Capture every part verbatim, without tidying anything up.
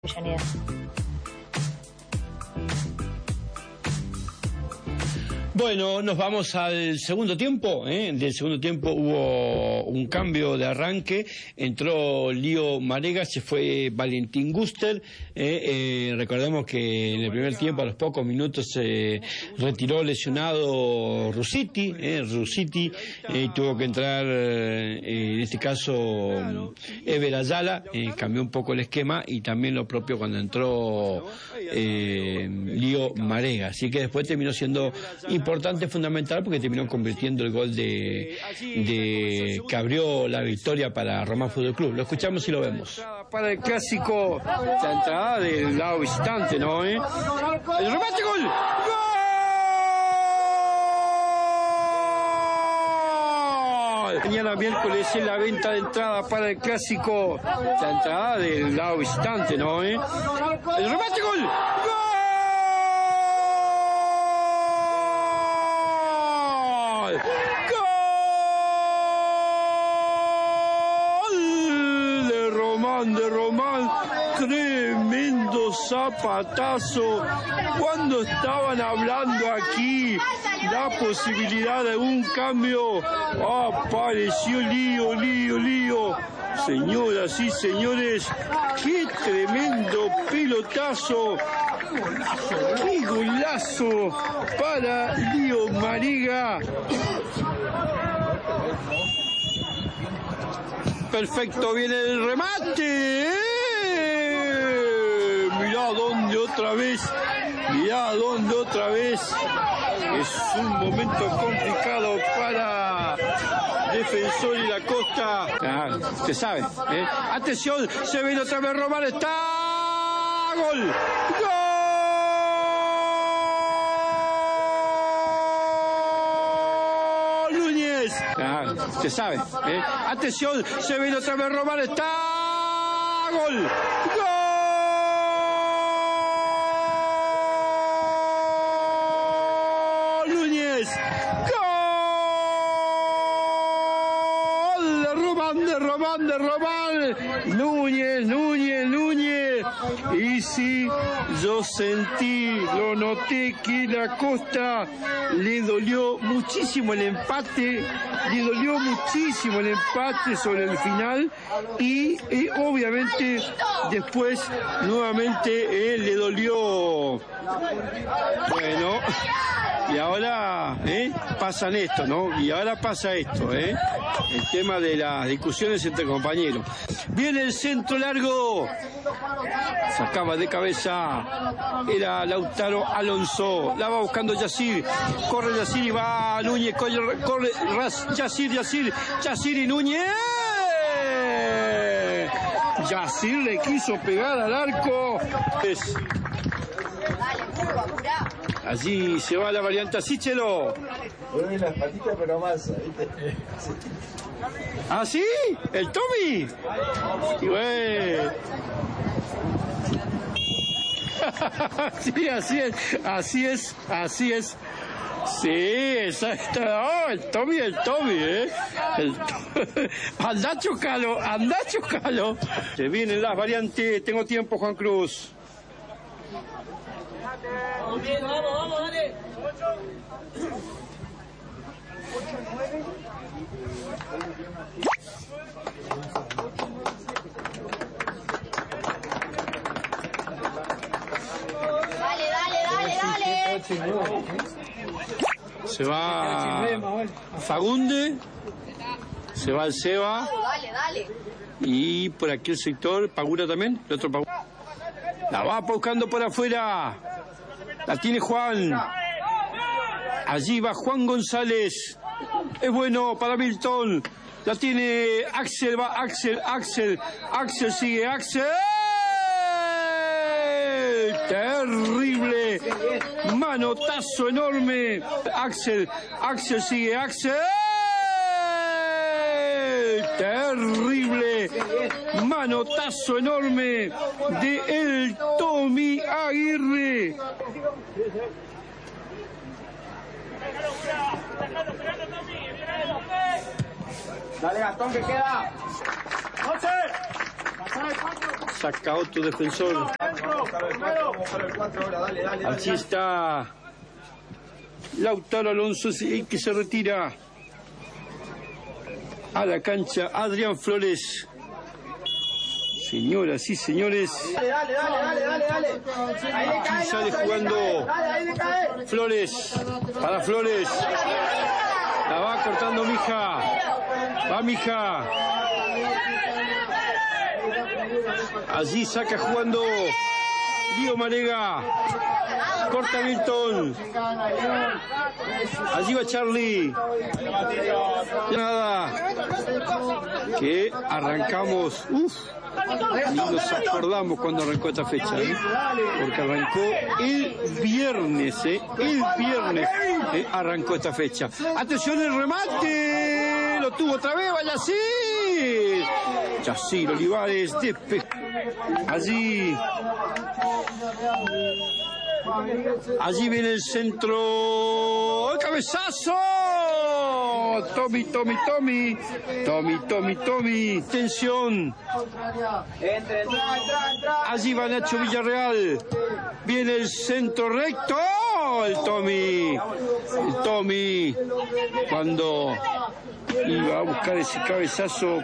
Avellaneda. Bueno, nos vamos al segundo tiempo, ¿eh? Del segundo tiempo hubo un cambio de arranque, entró Lío Marega, se fue Valentín Guster, ¿eh? Eh, recordemos que en el primer tiempo, a los pocos minutos, se eh, retiró lesionado Rusiti, ¿eh? Rusiti, eh, tuvo que entrar, eh, en este caso, Ever Ayala, eh, cambió un poco el esquema, y también lo propio cuando entró eh, Lío Marega, así que después terminó siendo importante. Importante, fundamental, porque terminó convirtiendo el gol de, de que abrió la victoria para Román Fútbol Club. Lo escuchamos y lo vemos. Para el clásico, la entrada del lado visitante, ¿no? ¿Eh? El remate, gol. ¡Gol! Mañana miércoles es la venta de entrada para el clásico, la entrada del lado visitante, ¿no? ¿Eh? El remate, gol. ¡Gol! De Román, tremendo zapatazo. Cuando estaban hablando aquí la posibilidad de un cambio, apareció Lío, Lío, Lío. Señoras y señores, qué tremendo pelotazo, qué golazo para Lío Marega. Perfecto, viene el remate. ¡Eh! Mirá dónde otra vez. Mirá dónde otra vez. Es un momento complicado para Defensor y la Costa. Ah, usted sabe, ¿eh? Atención, se viene otra vez Román. Está. ¡Gol! ¡Gol! Ah, usted sabe, ¿eh? Atención, se viene otra vez Román, está. ¡Gol! ¡Gol! Núñez. ¡Gol! De Román, de Román, de Román. Núñez, Núñez, Núñez. Y sí, yo sentí, lo noté que la Costa le dolió muchísimo el empate, le dolió muchísimo el empate sobre el final y, y obviamente después nuevamente eh, le dolió. Bueno, y ahora eh, pasan esto, ¿no? Y ahora pasa esto, ¿eh? El tema de las discusiones entre compañeros. Viene el centro largo. Sacaba de cabeza, era Lautaro Alonso, la va buscando Yacir, corre Yacir y va Núñez, corre, corre Yacir, Yacir, Yacir y Núñez. Yacir le quiso pegar al arco. Es... Allí se va la variante, así Chelo. Ponen las patitas pero masa, ¿viste? ¿Ah, sí? ¿El Tommy? Y bueno. Sí, así es, así es, así es. Sí, exacto. Oh, el Tommy, el Tommy, ¿eh? El to... Andá chocalo, andá chocalo. Se vienen las variantes, tengo tiempo, Juan Cruz. Vamos, vamos, vamos, dale. Dale, dale, dale, dale. Se va Fagunde, se va el Seba. Dale, dale. Y por aquí el sector, Pagura también, el otro Pagura. La va buscando por afuera. La tiene Juan. Allí va Juan González. Es bueno para Milton. La tiene Axel, va Axel, Axel. Axel sigue, Axel. Terrible. Manotazo enorme. Axel, Axel sigue, Axel. Terrible. Manotazo enorme de el Tommy Aguirre. Dale, Gastón, que queda. ¡Once! Saca otro defensor. Allí está Lautaro Alonso, que se retira a la cancha. Adrián Flores. Señoras y señores, aquí sale jugando Flores, para Flores, la va cortando Mija, va Mija, allí saca jugando Lío Marega, corta Milton, allí va Charlie, nada, que arrancamos, uff. Y nos acordamos cuando arrancó esta fecha, ¿eh? Porque arrancó el viernes, ¿eh? El viernes ¿eh? arrancó esta fecha. ¡Atención el remate! Lo tuvo otra vez, vaya así. Yacir Olivares, despe... allí... Allí viene el centro... ¡El cabezazo! Tommy, Tommy, Tommy. Tommy, Tommy, Tommy. Tensión. Allí va Nacho Villarreal. Viene el centro recto. El Tommy. El Tommy. Cuando iba a buscar ese cabezazo.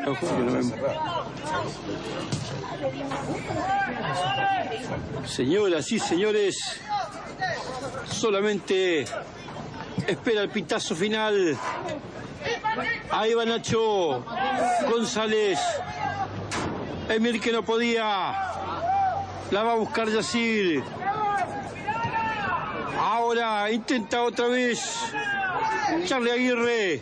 Señoras y señores, solamente espera el pitazo final. Ahí va Nacho González. Emir que no podía. La va a buscar Yacir. Ahora intenta otra vez Charlie Aguirre.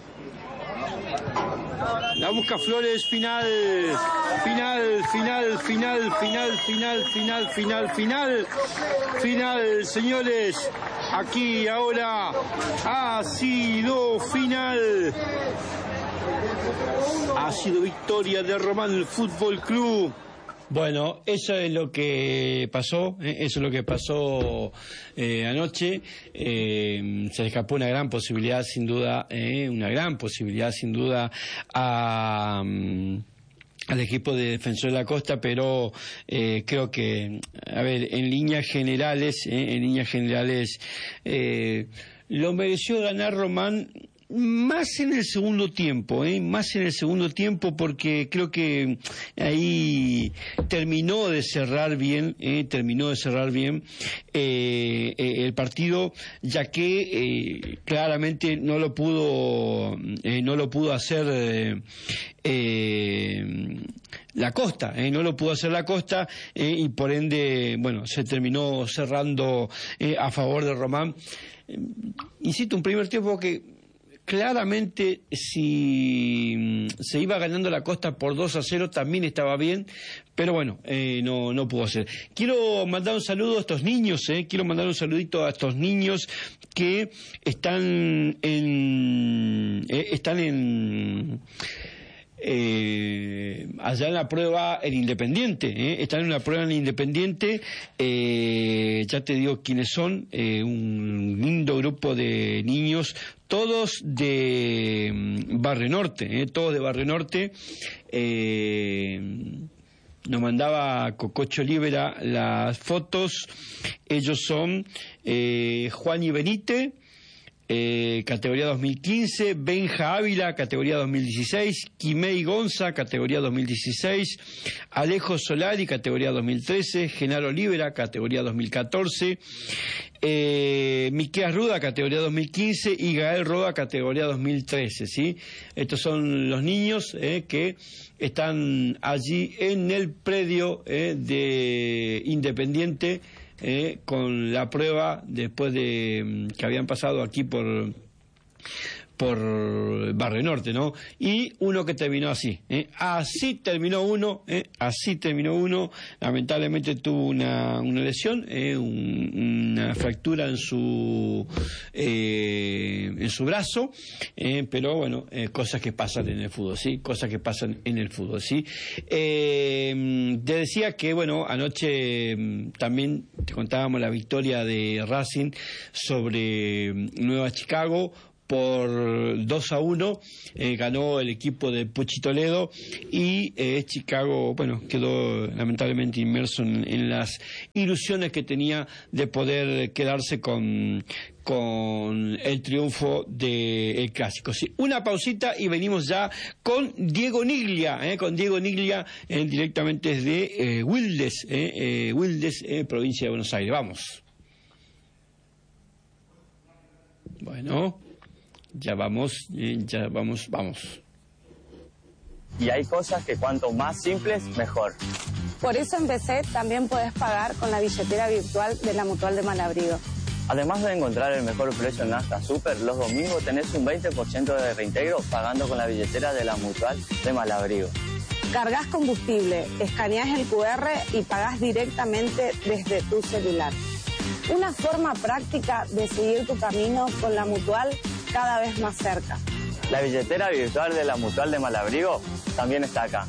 La busca Flores, final, final, final, final, final, final, final, final, final, final, señores, aquí ahora ha sido final, ha sido victoria de Román Fútbol Club. Bueno, eso es lo que pasó, ¿eh? Eso es lo que pasó eh, anoche. Eh, se escapó una gran posibilidad, sin duda, eh, una gran posibilidad, sin duda, a... Um, al equipo de Defensor de la Costa, pero eh, creo que, a ver, en líneas generales, eh, en líneas generales, eh, lo mereció ganar Román. Más en el segundo tiempo, ¿eh? Más en el segundo tiempo, porque creo que ahí terminó de cerrar bien, ¿eh? terminó de cerrar bien eh, eh, el partido, ya que eh, claramente no lo pudo, eh, no lo pudo hacer eh, eh, la Costa, eh, no lo pudo hacer la Costa eh, y por ende, bueno, se terminó cerrando eh, a favor de Román. Eh, insisto, un primer tiempo que claramente, si se iba ganando la Costa por dos a cero, también estaba bien, pero bueno, eh, no, no pudo ser. Quiero mandar un saludo a estos niños, eh, quiero mandar un saludito a estos niños que están en... Eh, están en... Eh, allá en la prueba en Independiente, eh, están en una prueba en Independiente, eh, ya te digo quiénes son, eh, un lindo grupo de niños, todos de Barrio Norte, eh, todos de Barrio Norte. eh, Nos mandaba Cococho Libera las fotos. Ellos son eh, Juan y Benítez, Eh, categoría dos mil quince, Benja Ávila, categoría dos mil dieciséis, Quimei Gonza, categoría dos mil dieciséis, Alejo Solari, categoría dos mil trece, Genaro Libera, categoría dos mil catorce, eh, Miqueas Ruda, categoría dos mil quince, y Gael Roda, categoría dos mil trece, ¿sí? Estos son los niños eh, que están allí en el predio eh, de Independiente, Eh, con la prueba después de que habían pasado aquí por por Barrio Norte, ¿no? Y uno que terminó así, ¿eh? Así terminó uno, ¿eh? Así terminó uno, lamentablemente tuvo una, una lesión, ¿eh? Un, una fractura en su eh, en su brazo, ¿eh? Pero bueno, eh, cosas que pasan en el fútbol, ¿sí? Cosas que pasan en el fútbol, ¿sí? Eh, te decía que, bueno, anoche también te contábamos la victoria de Racing sobre Nueva Chicago por dos a uno, eh, ganó el equipo de Puchi Toledo, y eh, Chicago, bueno, quedó lamentablemente inmerso en, en las ilusiones que tenía de poder quedarse con con el triunfo del clásico. Sí, una pausita y venimos ya con Diego Niglia, eh, con Diego Niglia eh, directamente desde eh, Wildes, eh, eh, Wildes, eh, provincia de Buenos Aires. Vamos. Bueno, ya vamos, eh, ya vamos, vamos. Y hay cosas que cuanto más simples, mejor. Por eso empecé, también podés pagar con la billetera virtual de la Mutual de Malabrigo. Además de encontrar el mejor precio en Nafta Super, los domingos tenés un veinte por ciento de reintegro pagando con la billetera de la Mutual de Malabrigo. Cargas combustible, escaneás el cu erre y pagás directamente desde tu celular. Una forma práctica de seguir tu camino con la Mutual cada vez más cerca. La billetera virtual de la Mutual de Malabrigo también está acá.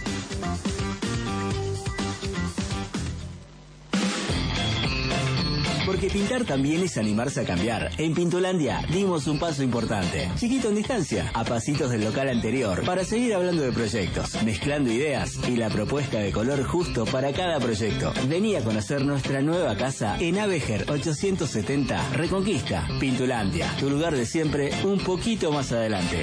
Porque pintar también es animarse a cambiar. En Pintolandia dimos un paso importante, chiquito en distancia, a pasitos del local anterior, para seguir hablando de proyectos, mezclando ideas y la propuesta de color justo para cada proyecto. Vení a conocer nuestra nueva casa en Avejer ochocientos setenta, Reconquista. Pintolandia, tu lugar de siempre, un poquito más adelante.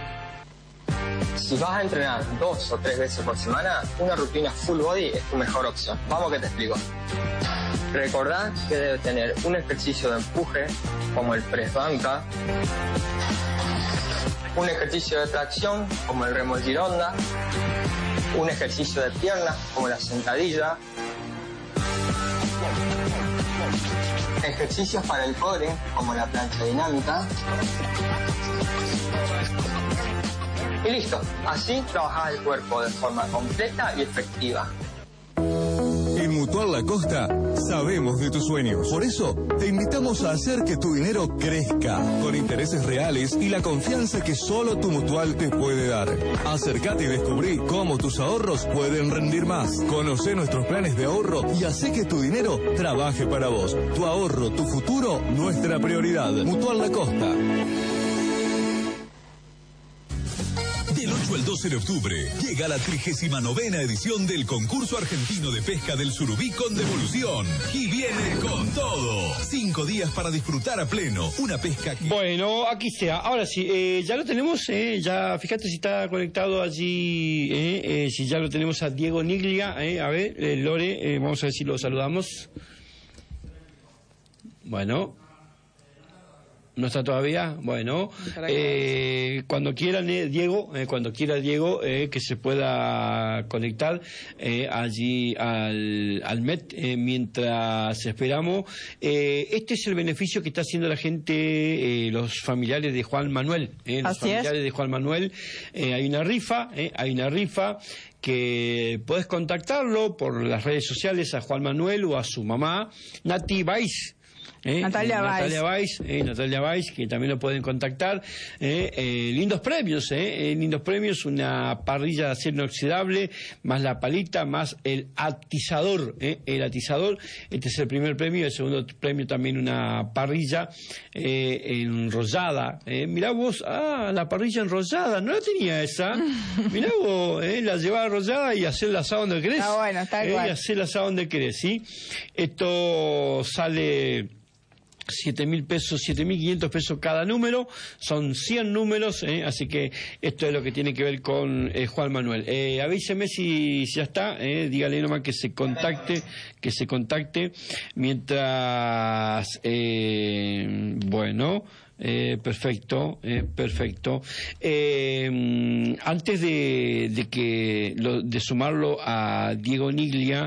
Si vas a entrenar dos o tres veces por semana, una rutina full body es tu mejor opción. Vamos que te explico. Recordá que debe tener un ejercicio de empuje, como el press banca, un ejercicio de tracción, como el remo gironda, un ejercicio de piernas, como la sentadilla, ejercicios para el core, como la plancha dinámica. Y listo, así trabajás el cuerpo de forma completa y efectiva. En Mutual La Costa sabemos de tus sueños. Por eso te invitamos a hacer que tu dinero crezca con intereses reales y la confianza que solo tu Mutual te puede dar. Acércate y descubrí cómo tus ahorros pueden rendir más. Conoce nuestros planes de ahorro y hacé que tu dinero trabaje para vos. Tu ahorro, tu futuro, nuestra prioridad. Mutual La Costa. Del ocho al doce de octubre llega la trigésima novena edición del concurso argentino de pesca del surubí con devolución. Y viene con todo. Cinco días para disfrutar a pleno. Una pesca que... Bueno, aquí sea. Ahora sí, eh, ya lo tenemos, eh, ya fíjate si está conectado allí, eh, eh, si ya lo tenemos a Diego Niglia. Eh, a ver, eh, Lore, eh, vamos a ver si lo saludamos. Bueno... ¿No está todavía? Bueno, eh, cuando quieran, eh, Diego, eh, cuando quiera Diego, eh, que se pueda conectar eh, allí al, al M E T eh, mientras esperamos. Eh, este es el beneficio que está haciendo la gente, eh, los familiares de Juan Manuel. Eh, los Así familiares es. de Juan Manuel. Eh, hay una rifa, eh, hay una rifa que puedes contactarlo por las redes sociales a Juan Manuel o a su mamá, Nati Baiz. Eh, Natalia eh, Weiss. Natalia Weiss, eh, Natalia Weiss, que también lo pueden contactar. Eh, eh, lindos premios, eh, eh, lindos premios, una parrilla de acero inoxidable, más la palita, más el atizador, eh, el atizador. Este es el primer premio, el segundo premio también una parrilla eh, enrollada. Eh, mirá vos, ah, la parrilla enrollada, no la tenía esa. Mirá vos, eh, la llevaba enrollada y hacerla asada donde querés. Está bueno, está eh, igual. Y hacerla asada donde querés, ¿sí? Esto sale... siete mil pesos, siete mil quinientos pesos cada número, son cien números, eh, así que esto es lo que tiene que ver con eh, Juan Manuel. Eh, avíseme si, si ya está, eh, dígale nomás que se contacte, que se contacte, mientras, eh, bueno... Eh, perfecto, eh, perfecto. Eh, antes de, de que lo, de sumarlo a Diego Niglia,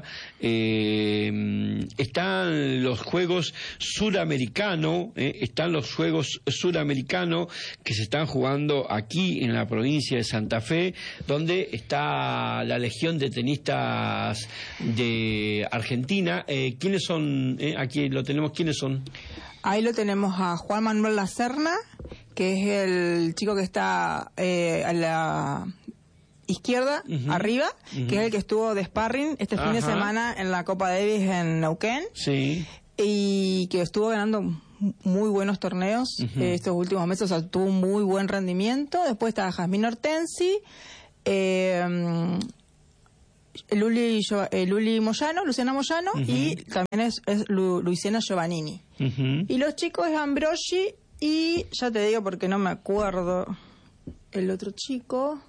eh, están los Juegos Suramericanos, eh, están los Juegos Suramericanos que se están jugando aquí en la provincia de Santa Fe, donde está la Legión de Tenistas de Argentina. Eh, ¿Quiénes son? Eh, aquí lo tenemos. ¿Quiénes son? Ahí lo tenemos a Juan Manuel Lacerna, que es el chico que está eh, a la izquierda, uh-huh. arriba, uh-huh. que es el que estuvo de sparring este fin Ajá. de semana en la Copa Davis en Neuquén. Sí. y que estuvo ganando muy buenos torneos uh-huh. eh, estos últimos meses, o sea, tuvo un muy buen rendimiento. Después está Jazmín Hortensi, eh, Luli, eh, Luli Moyano, Luciana Moyano, uh-huh. y también es, es Lu, Luisiana Giovannini. Uh-huh. Y los chicos es Ambrosi y, ya te digo porque no me acuerdo el otro chico.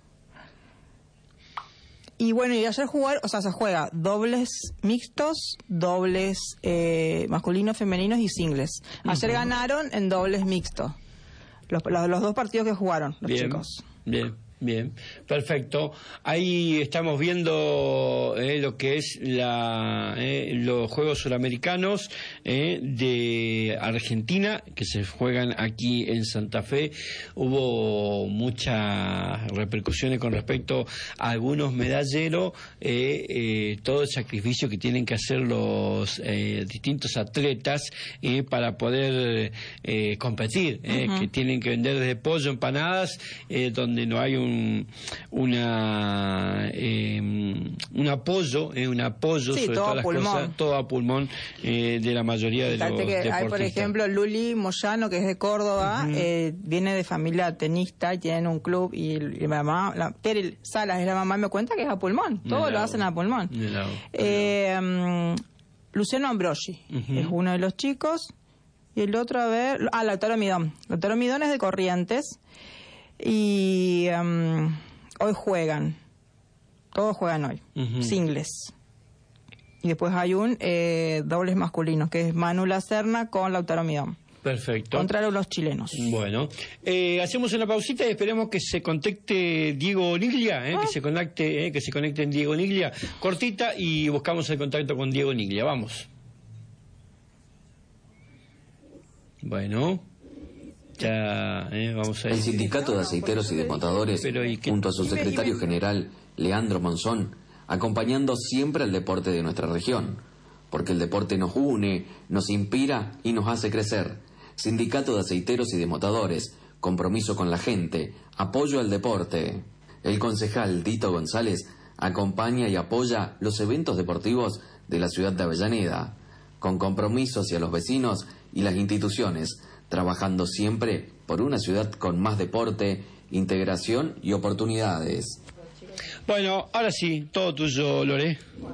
Y bueno, y ayer jugar, o sea, se juega dobles mixtos, dobles eh, masculinos, femeninos y singles. Ayer uh-huh. ganaron en dobles mixtos. Los, los, los dos partidos que jugaron, los bien, chicos. Bien. Bien, perfecto. Ahí estamos viendo eh, lo que es la, eh, los Juegos Suramericanos eh, de Argentina, que se juegan aquí en Santa Fe. Hubo muchas repercusiones con respecto a algunos medalleros, eh, eh, todo el sacrificio que tienen que hacer los eh, distintos atletas eh, para poder eh, competir, eh, uh-huh. que tienen que vender desde pollo, empanadas, eh, donde no hay un Un, una eh, un apoyo eh, un apoyo sí, sobre todas las pulmón. cosas, todo a pulmón eh, de la mayoría de Fíjate los que deportistas. hay, por ejemplo, Luli Moyano, que es de Córdoba, uh-huh. eh, viene de familia tenista y tienen un club, y, y mi mamá, la, Terry Salas es la mamá, me cuenta que es a pulmón, todo Mirá, lo hacen a pulmón. Mirá, eh, um, Luciano Ambrosi uh-huh. es uno de los chicos, y el otro, a ver, ah, Lautaro Midón. Lautaro Midón es de Corrientes. Y um, hoy juegan, todos juegan hoy, uh-huh. singles. Y después hay un eh, dobles masculinos, que es Manu Lacerna con Lautaro Midón. Perfecto. Contra los chilenos. Bueno, eh, hacemos una pausita y esperemos que se conecte Diego Niglia, eh, ah. que se conecte, eh, que se conecte en Diego Niglia, cortita, y buscamos el contacto con Diego Niglia. Vamos. Bueno. Ya, eh, vamos a el Sindicato de Aceiteros y Desmontadores, junto a su secretario general, Leandro Monzón, acompañando siempre al deporte de nuestra región, porque el deporte nos une, nos inspira y nos hace crecer. Sindicato de Aceiteros y Desmontadores, compromiso con la gente, apoyo al deporte. El concejal Dito González acompaña y apoya los eventos deportivos de la ciudad de Avellaneda, con compromiso hacia los vecinos y las instituciones, trabajando siempre por una ciudad con más deporte, integración y oportunidades. Bueno, ahora sí, todo tuyo, Lore. Bueno.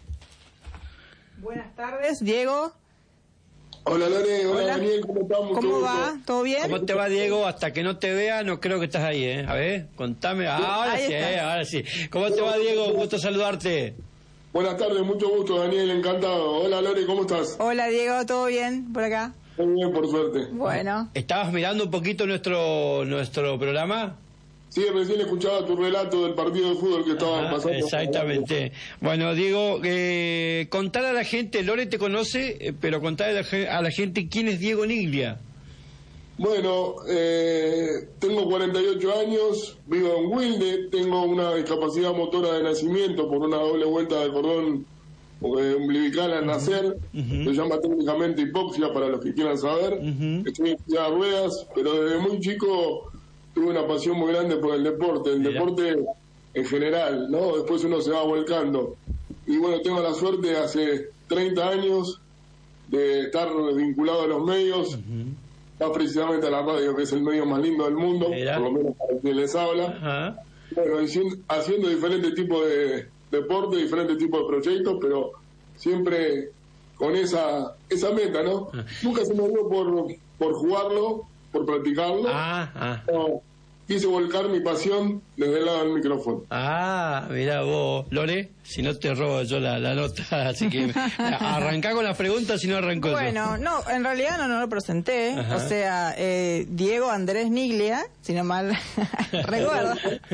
Buenas tardes, Diego. Hola, Lore. Hola, Hola. Daniel. ¿Cómo estamos? ¿Cómo va? ¿Todo bien? ¿Cómo te va, Diego? Hasta que no te vea, no creo que estás ahí, ¿eh? A ver, contame. Ah, ahora ahí sí, estás. eh, ahora sí. ¿Cómo te va, Diego? Gusto saludarte. Buenas tardes, mucho gusto, Daniel. Encantado. Hola, Lore. ¿Cómo estás? Hola, Diego. ¿Todo bien por acá? Muy bien, por suerte. Bueno. ¿Estabas mirando un poquito nuestro nuestro programa? Sí, recién escuchaba tu relato del partido de fútbol que estaban Ajá, pasando. Exactamente. Bueno, Diego, eh, contar a la gente, Lore te conoce, eh, pero contar a la, ge- a la gente quién es Diego Niglia. Bueno, eh, tengo cuarenta y ocho años, vivo en Wilde, tengo una discapacidad motora de nacimiento por una doble vuelta de cordón eh, umbilical al nacer, uh-huh. se llama técnicamente hipoxia para los que quieran saber. Uh-huh. Estoy en silla de ruedas, pero desde muy chico tuve una pasión muy grande por el deporte, el Mira. deporte en general, ¿no? Después uno se va volcando. Y bueno, tengo la suerte hace treinta años de estar vinculado a los medios, uh-huh. más precisamente a la radio, que es el medio más lindo del mundo, Mira. por lo menos para quien les habla. Uh-huh. Bueno, haciendo diferentes tipos de deporte, diferentes tipos de proyectos, pero siempre con esa esa meta, ¿no? Uh-huh. Nunca se me dio por, por jugarlo, por practicarlo. Ah, ah. No, quise volcar mi pasión desde el lado del micrófono. Ah, mira vos, Lore, si no te robo yo la, la nota, así que arrancá con las preguntas si no arrancó Bueno, yo. no, en realidad no, no lo presenté, Ajá. o sea, eh, Diego Andrés Niglia, si no mal recuerdo.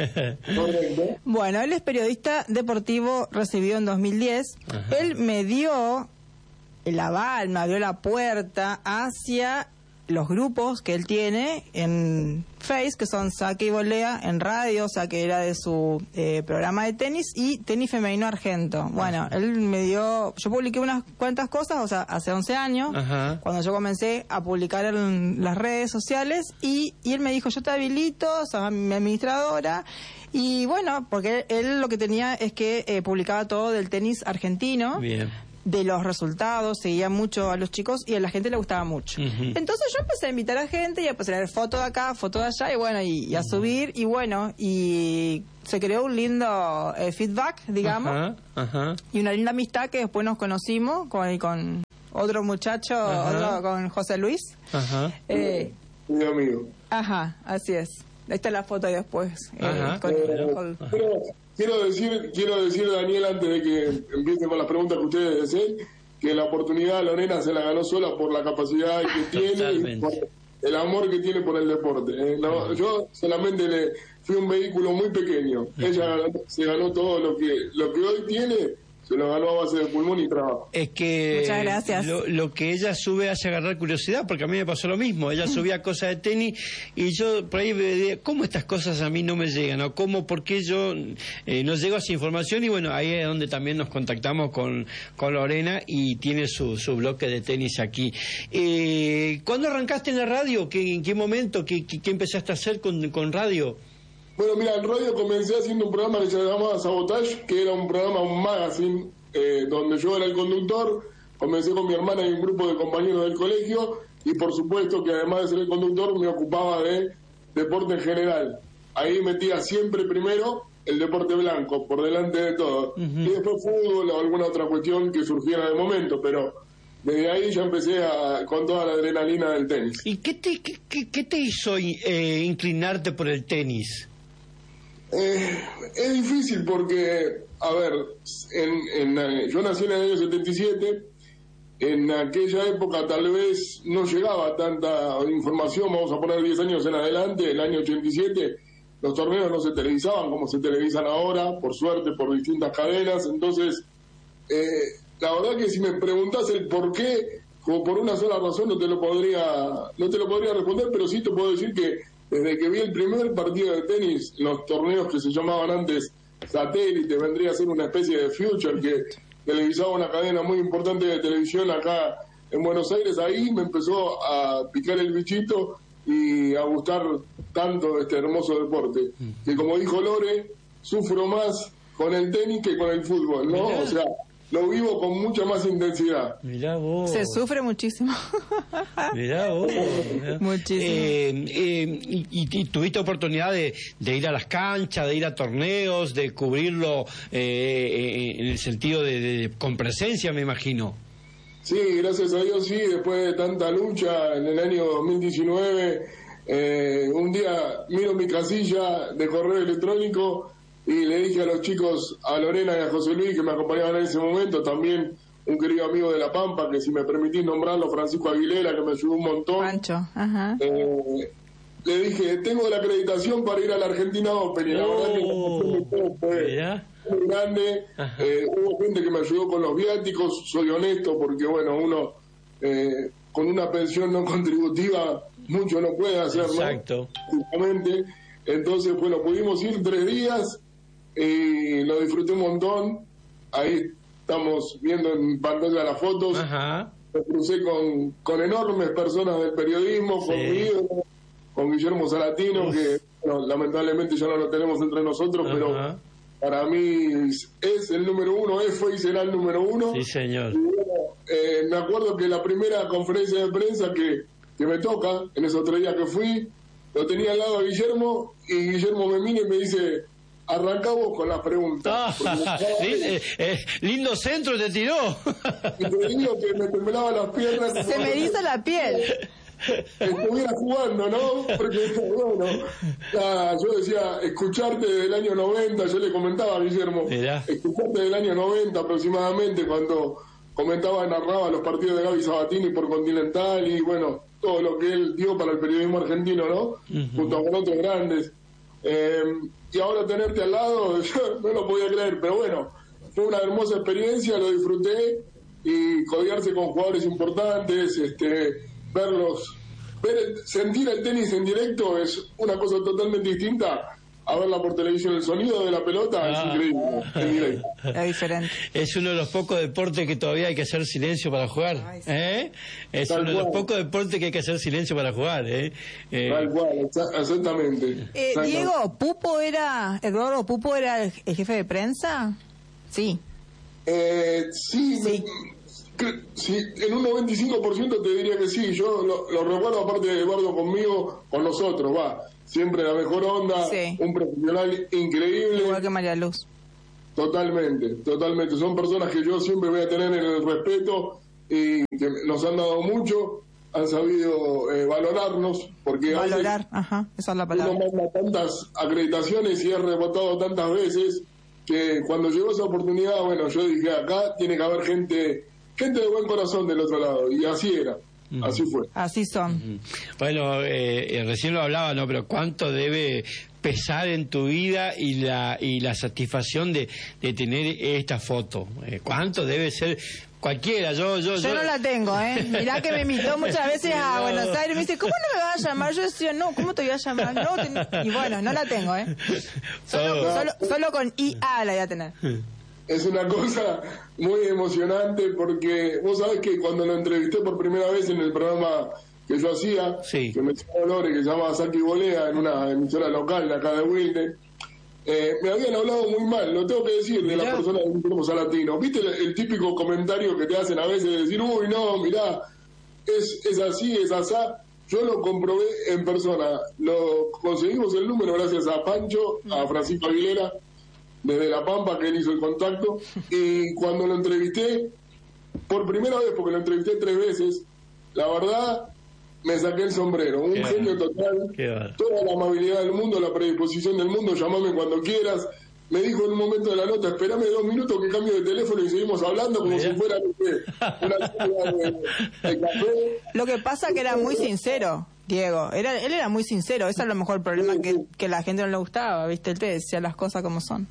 Bueno, él es periodista deportivo, recibido en dos mil diez. Ajá. Él me dio el aval, me abrió la puerta hacia los grupos que él tiene en Face, que son Saque y Volea en radio, Saque era de su eh, programa de tenis, y Tenis Femenino Argento. Bueno, él me dio, yo publiqué unas cuantas cosas, o sea, hace once años, Ajá. cuando yo comencé a publicar en las redes sociales, y, y él me dijo, yo te habilito, o sea, mi administradora, y bueno, porque él, él lo que tenía es que eh, publicaba todo del tenis argentino. Bien. de los resultados, seguía mucho a los chicos y a la gente le gustaba mucho. Uh-huh. Entonces yo empecé a invitar a gente y a poner foto de acá, foto de allá y bueno, y, y a uh-huh. subir y bueno, y se creó un lindo eh, feedback, digamos, uh-huh. Uh-huh. y una linda amistad que después nos conocimos con, con otro muchacho, uh-huh. otro, con José Luis. Uh-huh. Eh, Mi amigo. Ajá, así es. Esta es la foto y después. Eh, con, eh, con... Pero quiero decir, quiero decir, Daniel, antes de que empiecen con las preguntas que ustedes deseen, que la oportunidad Lorena se la ganó sola por la capacidad que tiene y por el amor que tiene por el deporte. ¿eh? No, yo solamente le fui un vehículo muy pequeño. Ella se ganó todo lo que lo que hoy tiene. Se lo ganó a base de pulmón y trabajo. Es que Muchas gracias. Lo, lo que ella sube hace agarrar curiosidad, porque a mí me pasó lo mismo. Ella subía cosas de tenis y yo por ahí veía, ¿cómo estas cosas a mí no me llegan? ¿O cómo, por qué yo eh, no llego a esa información? Y bueno, ahí es donde también nos contactamos con, con Lorena y tiene su, su bloque de tenis aquí. Eh, ¿Cuándo arrancaste en la radio? ¿Qué, ¿En qué momento? ¿Qué, qué, qué empezaste a hacer con, con radio? Bueno, mira, en radio comencé haciendo un programa que se llamaba Sabotage, que era un programa, un magazine, eh, donde yo era el conductor. Comencé con mi hermana y un grupo de compañeros del colegio, y por supuesto que además de ser el conductor me ocupaba de deporte en general. Ahí metía siempre primero el deporte blanco, por delante de todo. Uh-huh. Y después fútbol o alguna otra cuestión que surgiera de momento, pero desde ahí ya empecé a, con toda la adrenalina del tenis. ¿Y qué te, qué, qué, qué te hizo eh, inclinarte por el tenis? Eh, es difícil porque, a ver, en, en, yo nací en el año setenta y siete, en aquella época tal vez no llegaba tanta información, vamos a poner diez años en adelante, el año ochenta y siete, los torneos no se televisaban como se televisan ahora, por suerte, por distintas cadenas, entonces, eh, la verdad que si me preguntás el por qué, como por una sola razón no te lo podría, no te lo podría responder, pero sí te puedo decir que desde que vi el primer partido de tenis, los torneos que se llamaban antes Satélite, vendría a ser una especie de Future que televisaba una cadena muy importante de televisión acá en Buenos Aires, ahí me empezó a picar el bichito y a gustar tanto este hermoso deporte, que como dijo Lore, sufro más con el tenis que con el fútbol, ¿no? Mirá. O sea, lo vivo con mucha más intensidad. Mirá vos. Se sufre muchísimo. Mirá vos. Mirá. Muchísimo. Eh, eh, y, y, y tuviste oportunidad de, de ir a las canchas, de ir a torneos, de cubrirlo eh, en el sentido de, de con presencia, me imagino. Sí, gracias a Dios, sí, después de tanta lucha en el año dos mil diecinueve, eh, un día miro mi casilla de correo electrónico y le dije a los chicos, a Lorena y a José Luis, que me acompañaban en ese momento, también un querido amigo de La Pampa, que si me permitís nombrarlo, Francisco Aguilera, que me ayudó un montón. Pancho, ajá. Eh, le dije, tengo la acreditación para ir a la Argentina Open, y la verdad que la fue muy grande. Eh, hubo gente que me ayudó con los viáticos, soy honesto, porque bueno, uno eh, con una pensión no contributiva mucho no puede hacer, Exacto. ¿no? Exactamente. Entonces, bueno, pudimos ir tres días y lo disfruté un montón. Ahí estamos viendo en pantalla las fotos. Ajá. Me crucé con, con enormes personas del periodismo, Sí. con mi ídolo, con Guillermo Salatino, Uf. que bueno, lamentablemente ya no lo tenemos entre nosotros, Ajá. pero para mí es el número uno, es, fue y será el número uno. Sí, señor. Y bueno, eh, me acuerdo que la primera conferencia de prensa que, que me toca, en esos tres días que fui, lo tenía al lado de Guillermo, y Guillermo me mira y me dice, arrancamos con las preguntas. Ah, eh, eh, lindo centro te tiró. Y te digo que me temblaban las piernas. Se me hizo la piel. Estuviera jugando, ¿no? Porque, bueno, ya, yo decía, escucharte desde el año noventa, yo le comentaba a Guillermo, Mirá. escucharte del año noventa aproximadamente, cuando comentaba, narraba los partidos de Gaby Sabatini por Continental y, bueno, todo lo que él dio para el periodismo argentino, ¿no? Uh-huh. Junto con otros grandes. Eh, y ahora tenerte al lado, yo no lo podía creer, pero bueno, fue una hermosa experiencia, lo disfruté, y codearse con jugadores importantes, este, verlos, ver, sentir el tenis en directo es una cosa totalmente distinta a verla por televisión. El sonido de la pelota ah. es increíble en directo. Es diferente. Es uno de los pocos deportes que todavía hay que hacer silencio para jugar. Ay, sí. ¿Eh? Es Tal uno cual. de los pocos deportes que hay que hacer silencio para jugar. ¿eh? Eh. Tal cual, exactamente. Eh, Diego, ¿Pupo era, Eduardo Pupo era el, el jefe de prensa? Sí. Eh, sí, sí. Que, sí, en un noventa y cinco por ciento te diría que sí. Yo lo, lo recuerdo, aparte de Eduardo conmigo, con nosotros, va. Siempre la mejor onda, sí. Un profesional increíble. Igual que María Luz. Totalmente, totalmente. Son personas que yo siempre voy a tener en el respeto y que nos han dado mucho, han sabido eh, valorarnos, porque valorar, a veces ajá, esa es la palabra. Uno manda tantas acreditaciones y es rebotado tantas veces que cuando llegó esa oportunidad, bueno, yo dije, acá tiene que haber gente, gente de buen corazón del otro lado, y así era. Así fue. Así son. Uh-huh. Bueno, eh, recién lo hablaba, ¿no? Pero ¿cuánto debe pesar en tu vida y la y la satisfacción de, de tener esta foto? Eh, ¿Cuánto debe ser? Cualquiera, yo... Yo, yo, yo no la tengo, ¿eh? Mirá que me invitó muchas veces a no. Buenos Aires y me dice, ¿cómo no me vas a llamar? Yo decía, no, ¿cómo te voy a llamar? No, te... Y bueno, no la tengo, ¿eh? Solo, solo, solo con I A la voy a tener. Es una cosa muy emocionante porque vos sabés que cuando lo entrevisté por primera vez en el programa que yo hacía, sí. que me llamó Lore, que se llama Saki Bolea, en una emisora local de acá de Wilde, eh, me habían hablado muy mal, lo tengo que decir, de las personas de Guillermo Salatino. ¿Viste el, el típico comentario que te hacen a veces de decir, uy, no, mirá, es, es así, es asá? Yo lo comprobé en persona, lo conseguimos el número gracias a Pancho, a Francisco Aguilera, desde La Pampa, que él hizo el contacto, y cuando lo entrevisté, por primera vez, porque lo entrevisté tres veces, la verdad, me saqué el sombrero, un Qué genio total, toda la amabilidad del mundo, la predisposición del mundo, llamame cuando quieras, me dijo en un momento de la nota, espérame dos minutos que cambio de teléfono y seguimos hablando como Mira. si fuera una charla de, de café. Lo que pasa que era muy sincero, Diego, era, él era muy sincero, ese es a lo mejor el problema, que, que la gente no le gustaba, ¿viste? Él te decía las cosas como son.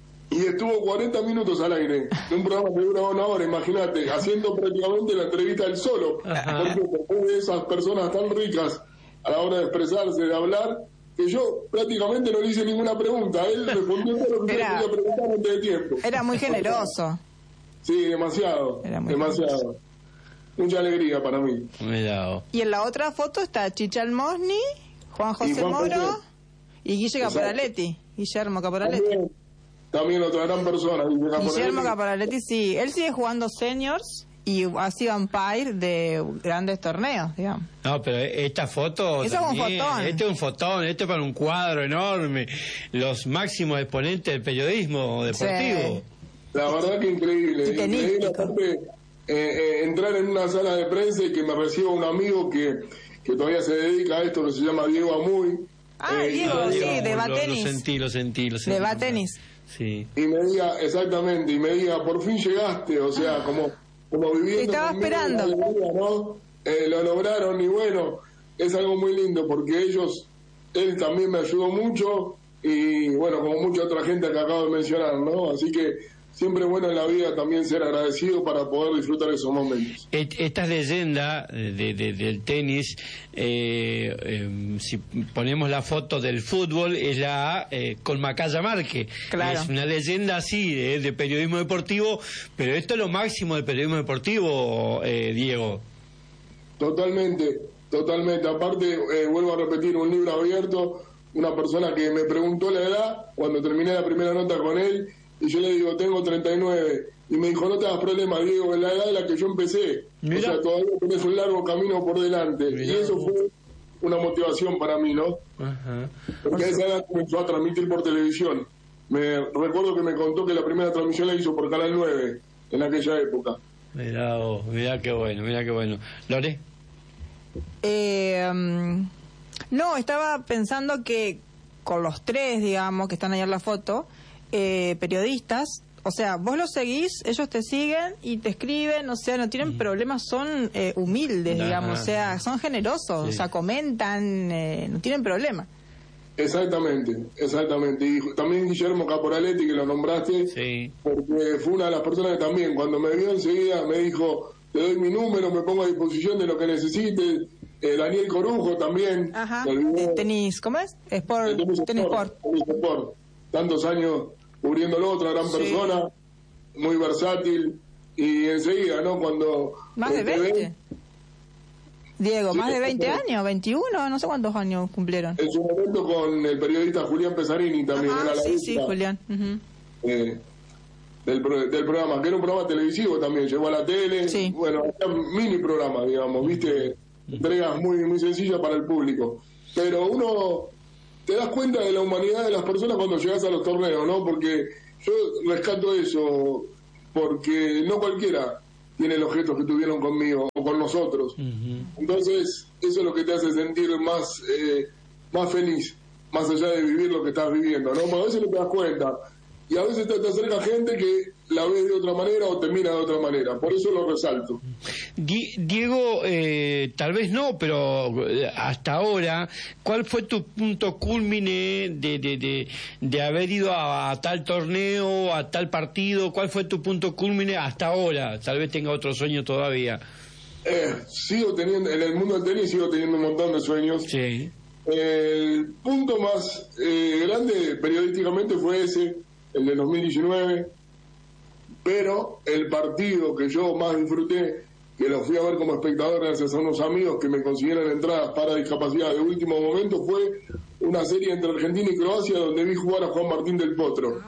Y estuvo cuarenta minutos al aire, de un programa que dura una hora, imagínate, haciendo prácticamente la entrevista él solo. Ajá. Porque después de esas personas tan ricas a la hora de expresarse, de hablar, que yo prácticamente no le hice ninguna pregunta. Él respondió todo lo que era, yo quería preguntar antes de tiempo. Era muy generoso. Sí, demasiado, era muy demasiado. Generoso. Mucha alegría para mí. Cuidado. Y en la otra foto está Chicha Almosni, Juan José y Juan Moro José. Y Guille Caporaletti, Guillermo Caporaletti. También. También otra gran persona. Guillermo Caporaletti, sí. Él sigue jugando seniors y así vampire de grandes torneos, digamos. No, pero esta foto Eso también, es un fotón. Este es un fotón, este es para un cuadro enorme. Los máximos exponentes del periodismo deportivo. Sí. La verdad que increíble. Y increíble, aparte, eh, eh, entrar en una sala de prensa y que me reciba un amigo que, que todavía se dedica a esto, que se llama Diego Amuy. Ah, eh, Diego, sí, Diego, de Batenis. Lo, lo sentí, lo sentí, lo sentí. De Batenis. Sí. Y me diga, exactamente, y me diga, por fin llegaste, o sea, como, como viviendo. Estaba esperando. Alegría, ¿no? Eh, lo lograron y bueno, es algo muy lindo porque ellos, él también me ayudó mucho y bueno, como mucha otra gente que acabo de mencionar, ¿no? Así que siempre es bueno en la vida también ser agradecido para poder disfrutar esos momentos. Esta leyenda de, de, del tenis, eh, eh, si ponemos la foto del fútbol, es la eh, con Macaya Márquez. Claro. Es una leyenda así, de, de periodismo deportivo, pero esto es lo máximo del periodismo deportivo, eh, Diego. Totalmente, totalmente. Aparte, eh, vuelvo a repetir, un libro abierto, una persona que me preguntó la edad cuando terminé la primera nota con él, y yo le digo, tengo treinta y nueve. Y me dijo, no te hagas problema, Diego, en la edad en la que yo empecé. Mira. O sea, todavía tenés un largo camino por delante. Mira. Y eso fue una motivación para mí, ¿no? Ajá. Porque a esa edad comenzó a transmitir por televisión. Me recuerdo que me contó que la primera transmisión la hizo por Canal nueve, en aquella época. Mirá vos, mirá qué bueno, mirá qué bueno. ¿Lore? Eh, um, no, estaba pensando que con los tres, digamos, que están ahí en la foto... Eh, periodistas, o sea, vos los seguís, ellos te siguen y te escriben, o sea, no tienen problemas, son eh, humildes, Ajá. digamos, o sea, son generosos, sí. o sea, comentan, eh, no tienen problema. Exactamente, exactamente. Y también Guillermo Caporaletti, que lo nombraste, sí. porque fue una de las personas que también, cuando me vio enseguida, me dijo, te doy mi número, me pongo a disposición de lo que necesites. Eh, Daniel Corujo también. Ajá, eh, tenis, ¿cómo es? Sport, tenis, tenis Sport. Tenis Sport. Tantos años cubriéndolo, otra gran sí. persona, muy versátil, y enseguida, ¿no? Cuando... Más de veinte. Ve, Diego, sí, más de veinte años, veintiuno, no sé cuántos años cumplieron. En su momento con el periodista Julián Pesarini también. Ajá, era la sí, vista. sí, Julián. Uh-huh. eh, del, del programa, que era un programa televisivo también, llegó a la tele, sí. Bueno, era un mini programa, digamos, viste, entregas muy, muy sencillas para el público. Pero uno te das cuenta de la humanidad de las personas cuando llegas a los torneos, ¿no? Porque yo rescato eso, porque no cualquiera tiene los gestos que tuvieron conmigo o con nosotros. Uh-huh. Entonces, eso es lo que te hace sentir más, eh, más feliz, más allá de vivir lo que estás viviendo, ¿no? Porque a veces no te das cuenta. Y a veces te, te acerca gente que la ves de otra manera o te mira de otra manera. Por eso lo resalto. Diego, eh, tal vez no, pero hasta ahora, ¿cuál fue tu punto culmine de, de, de, de haber ido a, a tal torneo, a tal partido? ¿Cuál fue tu punto culmine hasta ahora? Tal vez tenga otro sueño todavía. Eh, sigo teniendo, en el mundo del tenis sigo teniendo un montón de sueños. Sí. El punto más eh, grande periodísticamente fue ese, el de dos mil diecinueve, pero el partido que yo más disfruté, que lo fui a ver como espectador gracias a unos amigos que me consiguieron entradas para discapacidad de último momento, fue una serie entre Argentina y Croacia donde vi jugar a Juan Martín del Potro.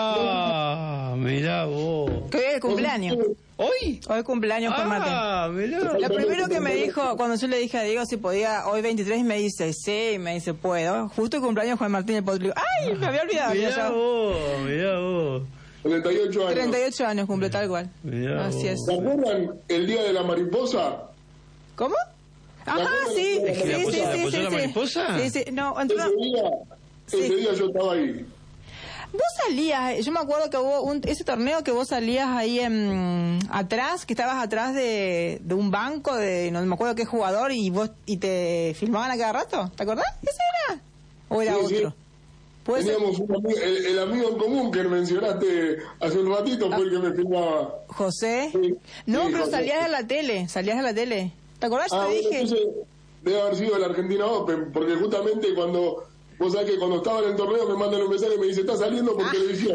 Ah, mirá vos. Que hoy es el cumpleaños. ¿Hoy? Hoy es cumpleaños Juan Martín. Ah, mirá. Lo primero que me dijo, cuando yo le dije a Diego si podía, hoy veintitrés, me dice, sí, me dice, puedo. Justo el cumpleaños Juan Martín del Potro. ¡Ay, me había olvidado! Mirá vos, mirá vos. treinta y ocho años. treinta y ocho años cumple tal cual. Mirá Así vos. es. ¿Se acuerdan el día de la mariposa? ¿Cómo? Ajá, sí, sí, sí, sí, sí, sí, la mariposa? sí, sí, no, ese día, ese sí. día yo estaba ahí. Vos salías, yo me acuerdo que hubo un, ese torneo que vos salías ahí en, atrás, que estabas atrás de, de un banco, de no me acuerdo qué jugador, y vos y te filmaban a cada rato, ¿te acordás? ¿Ese era? ¿O era sí, otro? Sí. ¿Puede Teníamos ser? un amigo, el, el amigo en común que mencionaste hace un ratito fue ah. el que me filmaba. ¿José? Sí. No, Sí, pero José. salías a la tele, salías a la tele. ¿Te acordás? Ah, Yo te bueno, dije... entonces debe haber sido el Argentina Open, porque justamente cuando, vos sabés que cuando estaba en el torneo me mandan un mensaje y me dice, está saliendo por ah. televisión.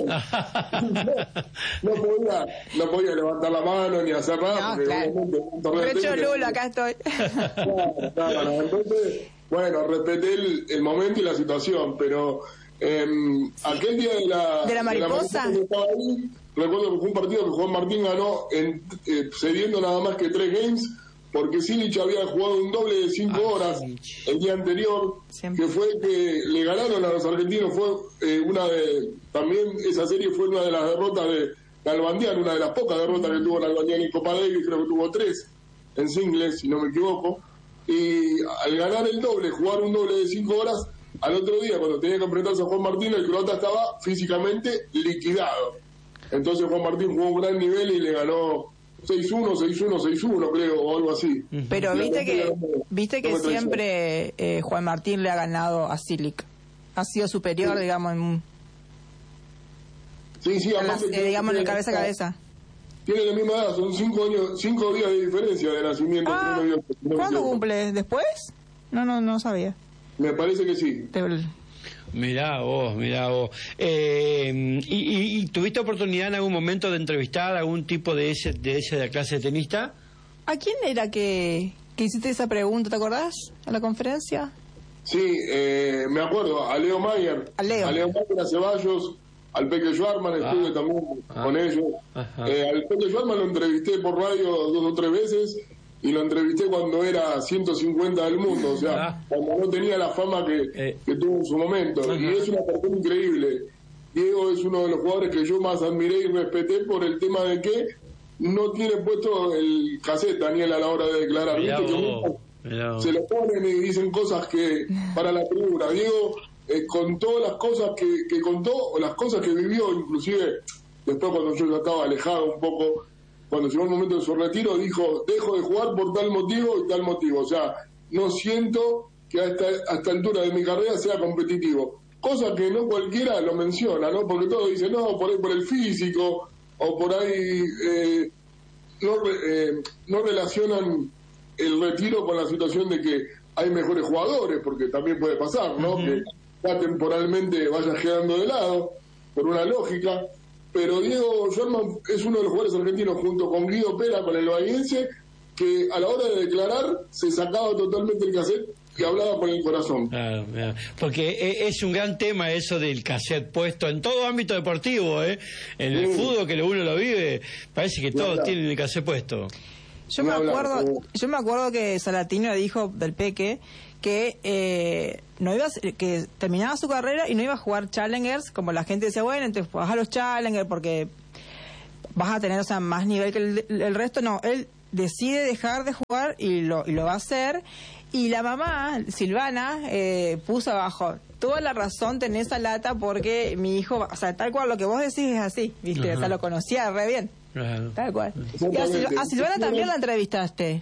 no, no podía, no podía levantar la mano ni hacer nada, No, porque claro. obviamente un torneo de Recho tenis- Lulo, acá estoy. Claro, claro, entonces, bueno, respeté el, el momento y la situación, pero eh, aquel día de la, ¿De la mariposa? que estaba ahí, recuerdo que fue un partido que Juan Martín ganó en, eh, cediendo nada más que tres games, porque Silic había jugado un doble de cinco Ah, horas Silic. el día anterior, Siempre. que fue que le ganaron a los argentinos. Fue eh, una de, también esa serie fue una de las derrotas de Nalbandián, una de las pocas derrotas que tuvo Nalbandián en Copa Davis, creo que tuvo tres en singles, si no me equivoco. Y al ganar el doble, jugar un doble de cinco horas, al otro día, cuando tenía que enfrentarse a Juan Martín, el croata estaba físicamente liquidado. Entonces Juan Martín jugó un gran nivel y le ganó seis uno, seis uno, seis uno, creo, o algo así. Pero La viste que no me- viste que no me traicionó. siempre eh, Juan Martín le ha ganado a Silic. Ha sido superior, Sí. digamos, en, Sí, sí, en las- aparte eh, que- digamos, en el cabeza a cabeza. Tiene la misma edad, son cinco años, cinco días de diferencia de nacimiento entre Ah, uno y otro. si no me ¿cuándo equivoco. cumple? ¿Después? No, no, no sabía. Me parece que sí. Te- Mirá vos, mirá vos. Eh, y, y, y tuviste oportunidad en algún momento de entrevistar a algún tipo de ese de esa de clase de tenista? ¿A quién era que, que hiciste esa pregunta? ¿Te acordás? ¿A la conferencia? Sí, eh, me acuerdo, a Leo Mayer. A Leo. Mayer, a Ceballos, al Peque Schwarman, Ah. estuve también Ah. con ellos. Ajá. Eh, al Peque Schwarman lo entrevisté por radio dos o tres veces y lo entrevisté cuando era ciento cincuenta del mundo, o sea, Ah. cuando no tenía la fama que, Eh. que tuvo en su momento. Ajá. Y es una persona increíble. Diego es uno de los jugadores que yo más admiré y respeté por el tema de que no tiene puesto el cassette, Daniel, a la hora de declarar. Mirá Viste que vos, muchos mirá vos. se lo ponen y dicen cosas que para la tribuna. Diego eh, contó las cosas que, que contó, o las cosas que vivió, inclusive después cuando yo ya estaba alejado un poco, cuando llegó el momento de su retiro, dijo, dejo de jugar por tal motivo y tal motivo. O sea, no siento que a esta, a esta altura de mi carrera sea competitivo. Cosa que no cualquiera lo menciona, ¿no? Porque todos dicen, no, por ahí por el físico, o por ahí eh, no, re- eh, no relacionan el retiro con la situación de que hay mejores jugadores, porque también puede pasar, ¿no? Ujú. Que ya temporalmente vayas quedando de lado, por una lógica. Pero Diego Schwarman es uno de los jugadores argentinos, junto con Guido Pera, con el bahiense, que a la hora de declarar se sacaba totalmente el cassette y hablaba con el corazón. Claro, claro. Porque es un gran tema eso del cassette puesto en todo ámbito deportivo, ¿eh? En el sí. fútbol que uno lo vive, parece que todos tienen el cassette puesto. Yo me acuerdo, yo me acuerdo que Salatino dijo del Peque que eh, no iba a, que terminaba su carrera y no iba a jugar Challengers, como la gente decía, bueno, entonces vas a los Challengers porque vas a tener, o sea, más nivel que el, el resto. No, él decide dejar de jugar y lo, y lo va a hacer. Y la mamá, Silvana, eh, puso abajo, toda la razón tenés esa lata porque mi hijo, o sea, tal cual lo que vos decís es así, ¿viste? Ajá. O sea, lo conocía re bien. Claro. Tal cual. Y a, Sil a Silvana también la entrevistaste.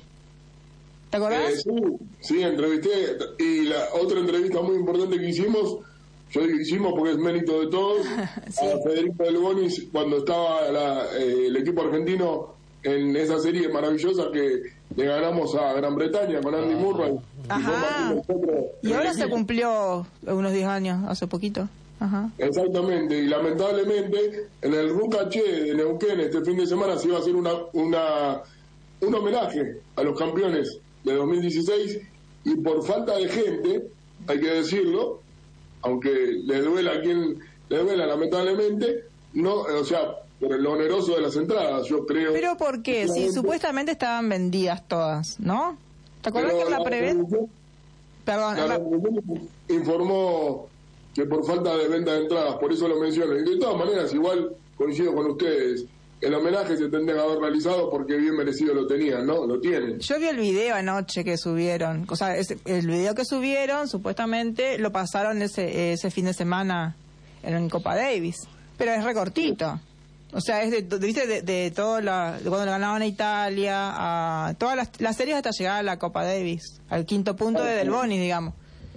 ¿Te acordás? Eh, sí, sí, entrevisté. Y la otra entrevista muy importante que hicimos, yo digo hicimos porque es mérito de todos, sí. a Federico Del Bonis, cuando estaba la, eh, el equipo argentino en esa serie maravillosa que le ganamos a Gran Bretaña con Andy Murray. Ajá. Y, y ahora se cumplió unos diez años, hace poquito. Ajá. Exactamente, y lamentablemente en el Rucaché de Neuquén este fin de semana se iba a hacer una, una un homenaje a los campeones de dos mil dieciséis y por falta de gente, hay que decirlo, aunque le duela a quien le duela lamentablemente, no, o sea, por lo oneroso de las entradas, yo creo. ¿Pero por qué? Si supuestamente estaban vendidas todas, ¿no? ¿Te acuerdas que en la preventa? Perdón. La Revolución informó que por falta de venta de entradas, por eso lo menciono. Y de todas maneras, igual coincido con ustedes, el homenaje se tendría que haber realizado porque bien merecido lo tenían, ¿no? Lo tienen. Yo vi el video anoche que subieron, o sea, ese, el video que subieron, supuestamente lo pasaron ese ese fin de semana en Copa Davis, pero es recortito. O sea, es de, de, ¿viste? de, de todo la, de cuando ganaban a Italia, a todas las, las series hasta llegar a la Copa Davis, al quinto punto de Del Bonis, digamos.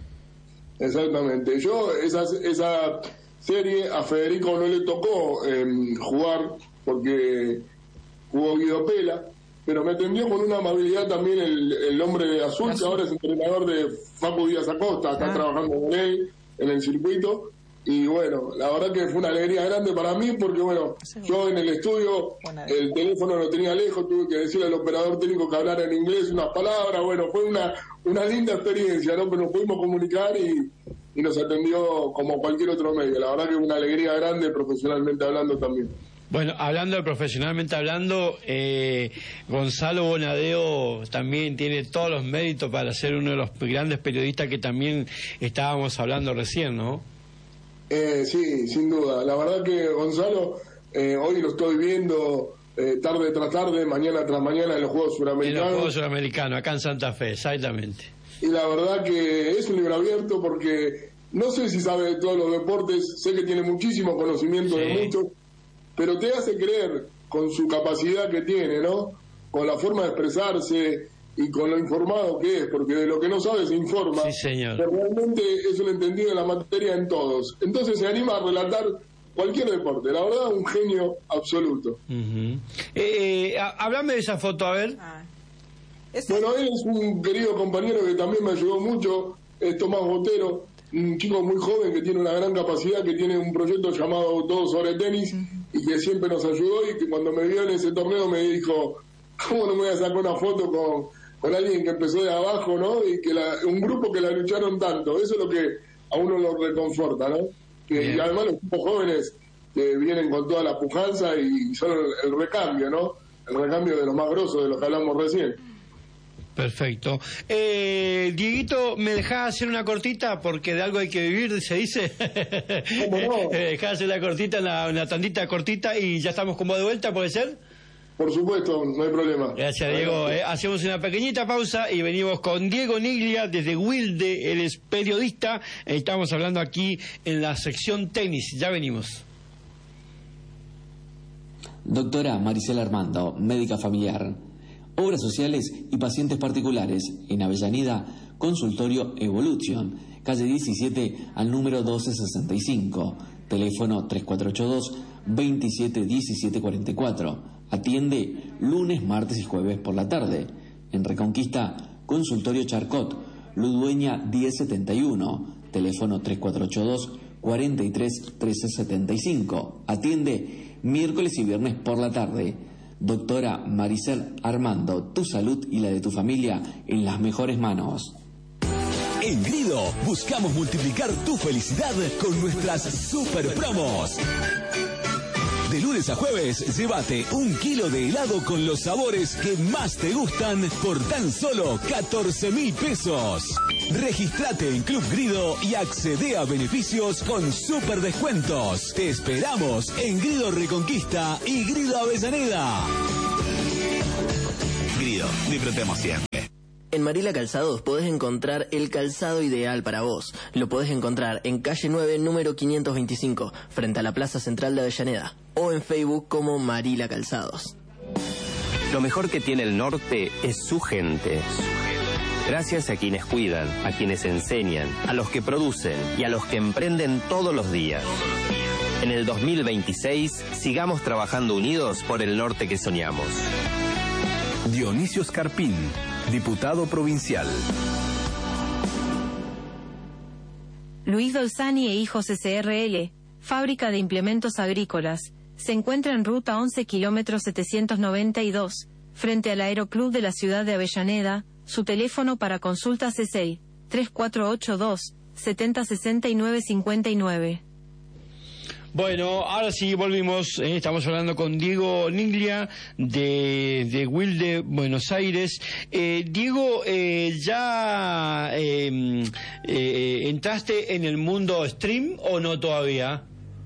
Exactamente. Yo, esa, esa serie a Federico no le tocó eh, jugar porque jugó Guido Pela, pero me atendió con una amabilidad también el, el hombre de azul, azul, que ahora es entrenador de Facu Díaz Acosta, está ah. trabajando con él en el circuito. Y bueno, la verdad que fue una alegría grande para mí porque, bueno, yo en el estudio el teléfono lo tenía lejos, tuve que decirle al operador técnico que hablara en inglés unas palabras, bueno, fue una una linda experiencia, ¿no? Pero nos pudimos comunicar y, y nos atendió como cualquier otro medio. La verdad que una alegría grande profesionalmente hablando también. Bueno, hablando de profesionalmente hablando, eh, Gonzalo Bonadeo también tiene todos los méritos para ser uno de los grandes periodistas que también estábamos hablando recién, ¿no? Eh, sí, sin duda. La verdad que Gonzalo, eh, hoy lo estoy viendo eh, tarde tras tarde, mañana tras mañana en los Juegos Suramericanos. En los Juegos Suramericanos, acá en Santa Fe, exactamente. Y la verdad que es un libro abierto porque no sé si sabe de todos los deportes, sé que tiene muchísimo conocimiento sí. de muchos, pero te hace creer con su capacidad que tiene, ¿no? Con la forma de expresarse y con lo informado que es, porque de lo que no sabe se informa. Sí, señor. Pero realmente es un entendido de la materia en todos. Entonces se anima a relatar cualquier deporte. La verdad, un genio absoluto. Uh-huh. eh, háblame de esa foto, a ver. Ah. Bueno, él es un querido compañero que también me ayudó mucho, es Tomás Botero, un chico muy joven que tiene una gran capacidad, que tiene un proyecto llamado Todo sobre Tenis, uh-huh. y que siempre nos ayudó, y que cuando me vio en ese torneo me dijo, ¿cómo no me voy a sacar una foto con... con alguien que empezó de abajo, ¿no? Y que la, un grupo que la lucharon tanto. Eso es lo que a uno lo reconforta, ¿no? Que, y además los tipos jóvenes que vienen con toda la pujanza y son el, el recambio, ¿no? El recambio de los más grosos, de los que hablamos recién. Perfecto. Eh, Dieguito, ¿me dejás hacer una cortita? Porque de algo hay que vivir, se dice. ¿Cómo no? ¿Me dejás hacer una cortita, una, una tandita cortita y ya estamos como de vuelta, puede ser? Por supuesto, no hay problema. Gracias, Diego. Eh, hacemos una pequeñita pausa y venimos con Diego Niglia desde Wilde. Él es periodista. Eh, estamos hablando aquí en la sección tenis. Ya venimos. Doctora Maricela Armando, médica familiar. Obras sociales y pacientes particulares. En Avellaneda, consultorio Evolution. Calle diecisiete al número doce sesenta y cinco. Teléfono tres cuatro ocho dos, veintisiete diecisiete cuarenta y cuatro. Atiende lunes, martes y jueves por la tarde. En Reconquista, consultorio Charcot, Ludueña diez setenta y uno. Teléfono tres cuatro ocho dos, cuarenta y tres trece setenta y cinco. Atiende miércoles y viernes por la tarde. Doctora Maricel Armando, tu salud y la de tu familia en las mejores manos. En Grido buscamos multiplicar tu felicidad con nuestras super promos. De lunes a jueves, llévate un kilo de helado con los sabores que más te gustan por tan solo catorce mil pesos. Regístrate en Club Grido y accede a beneficios con super descuentos. Te esperamos en Grido Reconquista y Grido Avellaneda. Grido, disfrutemos siempre. En Marila Calzados podés encontrar el calzado ideal para vos. Lo podés encontrar en calle nueve, número quinientos veinticinco, frente a la Plaza Central de Avellaneda, o en Facebook como Marila Calzados. Lo mejor que tiene el norte es su gente. Gracias a quienes cuidan, a quienes enseñan, a los que producen y a los que emprenden todos los días. En el dos mil veintiséis, sigamos trabajando unidos por el norte que soñamos. Dionisio Scarpín, diputado provincial. Luis Dolzani e Hijos S R L, fábrica de implementos agrícolas, se encuentra en ruta once kilómetros setecientos noventa y dos, frente al Aeroclub de la ciudad de Avellaneda. Su teléfono para consultas es el tres cuatro ocho dos, siete cero seis nueve cinco nueve. Bueno, ahora sí volvimos, eh, estamos hablando con Diego Niglia de, de Wilde, Buenos Aires. Eh, Diego, eh, ¿ya eh, eh, entraste en el mundo stream o no todavía?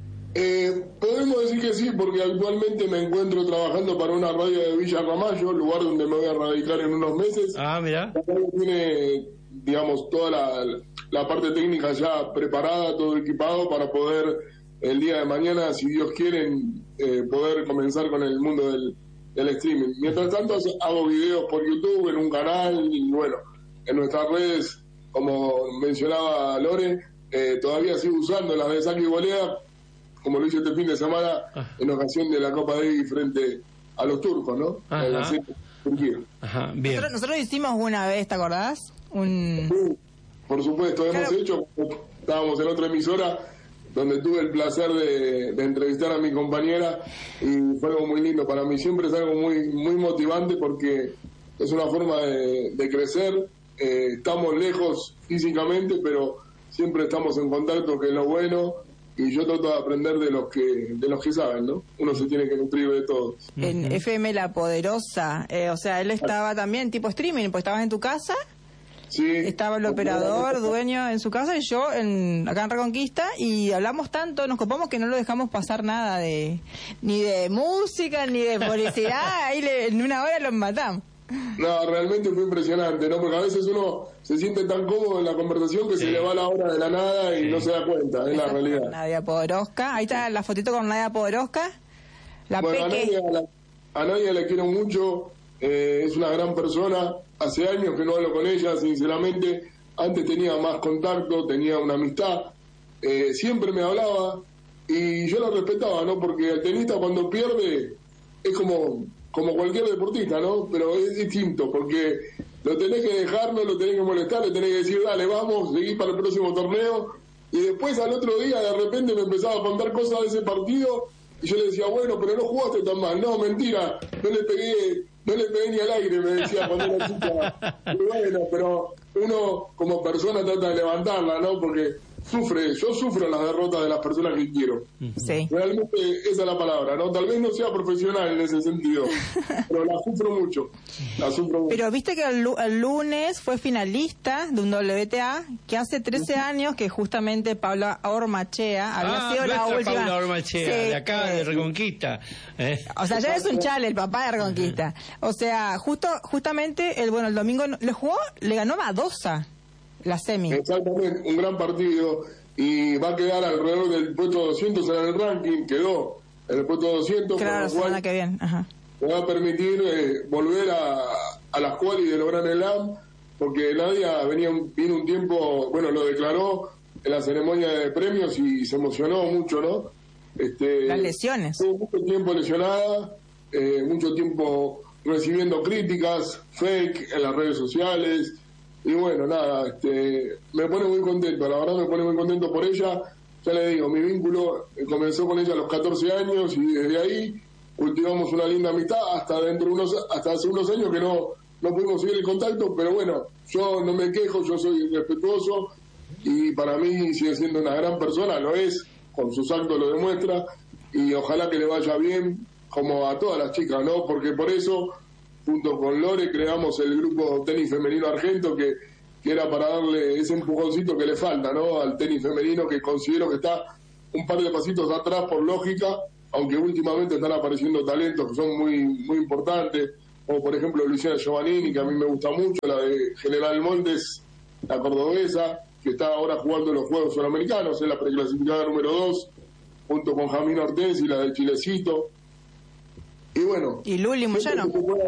Eh, podemos decir que sí, porque actualmente me encuentro trabajando para una radio de Villa Ramallo, lugar donde me voy a radicar en unos meses. Ah, mira. Tiene, digamos, toda la, la parte técnica ya preparada, todo equipado para poder, el día de mañana, si Dios quiere, eh, poder comenzar con el mundo del, del streaming. Mientras tanto, hago videos por YouTube, en un canal, y bueno, en nuestras redes, como mencionaba Lore, eh, todavía sigo usando las de saque y volea, como lo hice este fin de semana, en ocasión de la Copa Davis frente a los turcos, ¿no? Ajá. En la serie de Turquía. Ajá, bien. Nosotros, nosotros hicimos una vez, ¿te acordás? Un... Sí, por supuesto, hemos Claro. hecho, estábamos en otra emisora, donde tuve el placer de, de entrevistar a mi compañera, y fue algo muy lindo para mí. Siempre es algo muy, muy motivante, porque es una forma de, de crecer. Eh, estamos lejos físicamente, pero siempre estamos en contacto, que es lo bueno. Y yo trato de aprender de los que de los que saben, ¿no? Uno se tiene que nutrir de todos. En F M La Poderosa, eh, o sea, él estaba también tipo streaming, pues estabas en tu casa, sí, estaba el operador, dueño en su casa, y yo en, acá en Reconquista, y hablamos tanto, nos copamos que no lo dejamos pasar nada de ni de música, ni de publicidad, ahí le- en una hora los matamos. No, realmente fue impresionante, ¿no? Porque a veces uno se siente tan cómodo en la conversación que se le va la hora de la nada y no se da cuenta, es la realidad. Nadia Podoroska, ahí está la fotito con Nadia Podoroska, la Bueno, a Peque. Nadia, a, la- a Nadia le quiero mucho, eh, es una gran persona. Hace años que no hablo con ella, sinceramente. Antes tenía más contacto, tenía una amistad, eh, siempre me hablaba y yo la respetaba, ¿no? Porque el tenista, cuando pierde, es como, como cualquier deportista, ¿no? Pero es distinto, porque lo tenés que dejar, no lo tenés que molestar, le tenés que decir, dale, vamos, seguí para el próximo torneo. Y después, al otro día, de repente me empezaba a contar cosas de ese partido, y yo le decía, bueno, pero no jugaste tan mal. No, mentira, no le pegué, no le pegué ni al aire, me decía cuando era chica. Y bueno, pero uno como persona trata de levantarla, ¿no? Porque sufre, yo sufro las derrotas de las personas que quiero. Sí. Realmente esa es la palabra, ¿no? Tal vez no sea profesional en ese sentido, pero la sufro mucho, la sufro mucho. Pero viste que el, lu- el lunes fue finalista de un W T A que hace trece años que justamente Paula Ormachea había Ah, sido la nuestra última. Paula Ormachea, Sí, de acá, eh, de Reconquista. Eh. O sea, ya es un chale el papá de Reconquista. O sea, justo justamente el bueno el domingo no- le jugó, le ganó a Badosa la semi. Exactamente, un gran partido, y va a quedar alrededor del puesto doscientos en el ranking, quedó en el puesto doscientos, Claro, la con lo semana cual que viene. Ajá. me va a permitir eh, volver a, a las quali de lograr el Slam, porque Nadia venía un, vino un tiempo, bueno, lo declaró en la ceremonia de premios y se emocionó mucho, ¿no? Este, Las lesiones. Estuvo mucho tiempo lesionada, eh, mucho tiempo recibiendo críticas, fake en las redes sociales, y bueno, nada, este, me pone muy contento, la verdad me pone muy contento por ella. Ya le digo, mi vínculo eh, comenzó con ella a los catorce años, y desde ahí cultivamos una linda amistad hasta dentro de unos, hasta hace unos años que no, no pudimos seguir el contacto, pero bueno, yo no me quejo, yo soy respetuoso y para mí sigue siendo una gran persona, lo es, con sus actos lo demuestra y ojalá que le vaya bien, como a todas las chicas, ¿no? Porque por eso, junto con Lore, creamos el grupo Tenis Femenino Argento, que, que era para darle ese empujoncito que le falta, ¿no? Al tenis femenino, que considero que está un par de pasitos atrás por lógica, aunque últimamente están apareciendo talentos que son muy, muy importantes, como por ejemplo Luciana Giovannini, que a mí me gusta mucho, la de General Montes, la cordobesa, que está ahora jugando en los Juegos Suramericanos, es la preclasificada número dos, junto con Jamín Hortensi, la de Chilecito. Y bueno, y Luli Moyano,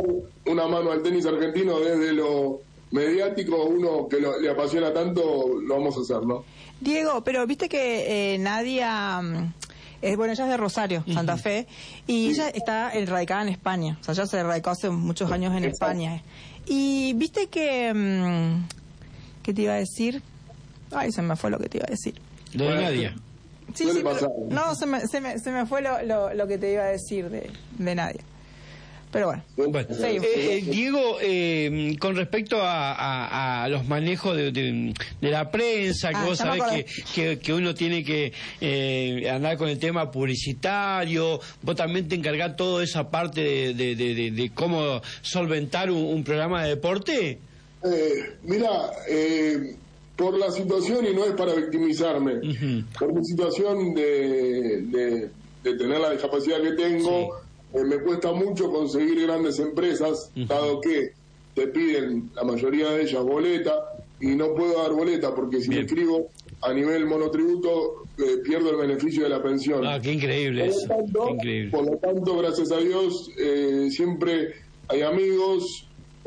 una mano al tenis argentino desde lo mediático, uno que lo, le apasiona tanto, lo vamos a hacer, ¿no? Diego, pero viste que eh, Nadia, eh, bueno, ella es de Rosario, uh-huh. Santa Fe, y sí. Ella está radicada en España, o sea, ella se radicó hace muchos años en Exacto. España. Y viste que, um, ¿qué te iba a decir? Ay, se me fue lo que te iba a decir. Lo de Nadia. Sí, sí, pero, no, se me, se me, se me fue lo, lo, lo que te iba a decir de, de Nadia. Pero bueno. bueno eh, Diego, eh, con respecto a, a, a los manejos de, de, de la prensa, que ah, vos sabés que, que, que uno tiene que eh, andar con el tema publicitario, vos también te encargás toda esa parte de, de, de, de, de cómo solventar un, un programa de deporte. Eh, mira, eh... por la situación, y no es para victimizarme, uh-huh. por mi situación de, de, de tener la discapacidad que tengo, sí. eh, me cuesta mucho conseguir grandes empresas, uh-huh. dado que te piden, la mayoría de ellas, boleta, y no puedo dar boleta porque si Bien. me inscribo a nivel monotributo eh, pierdo el beneficio de la pensión. Ah, qué increíble por eso. Lo tanto, qué increíble. Por lo tanto, gracias a Dios, eh, siempre hay amigos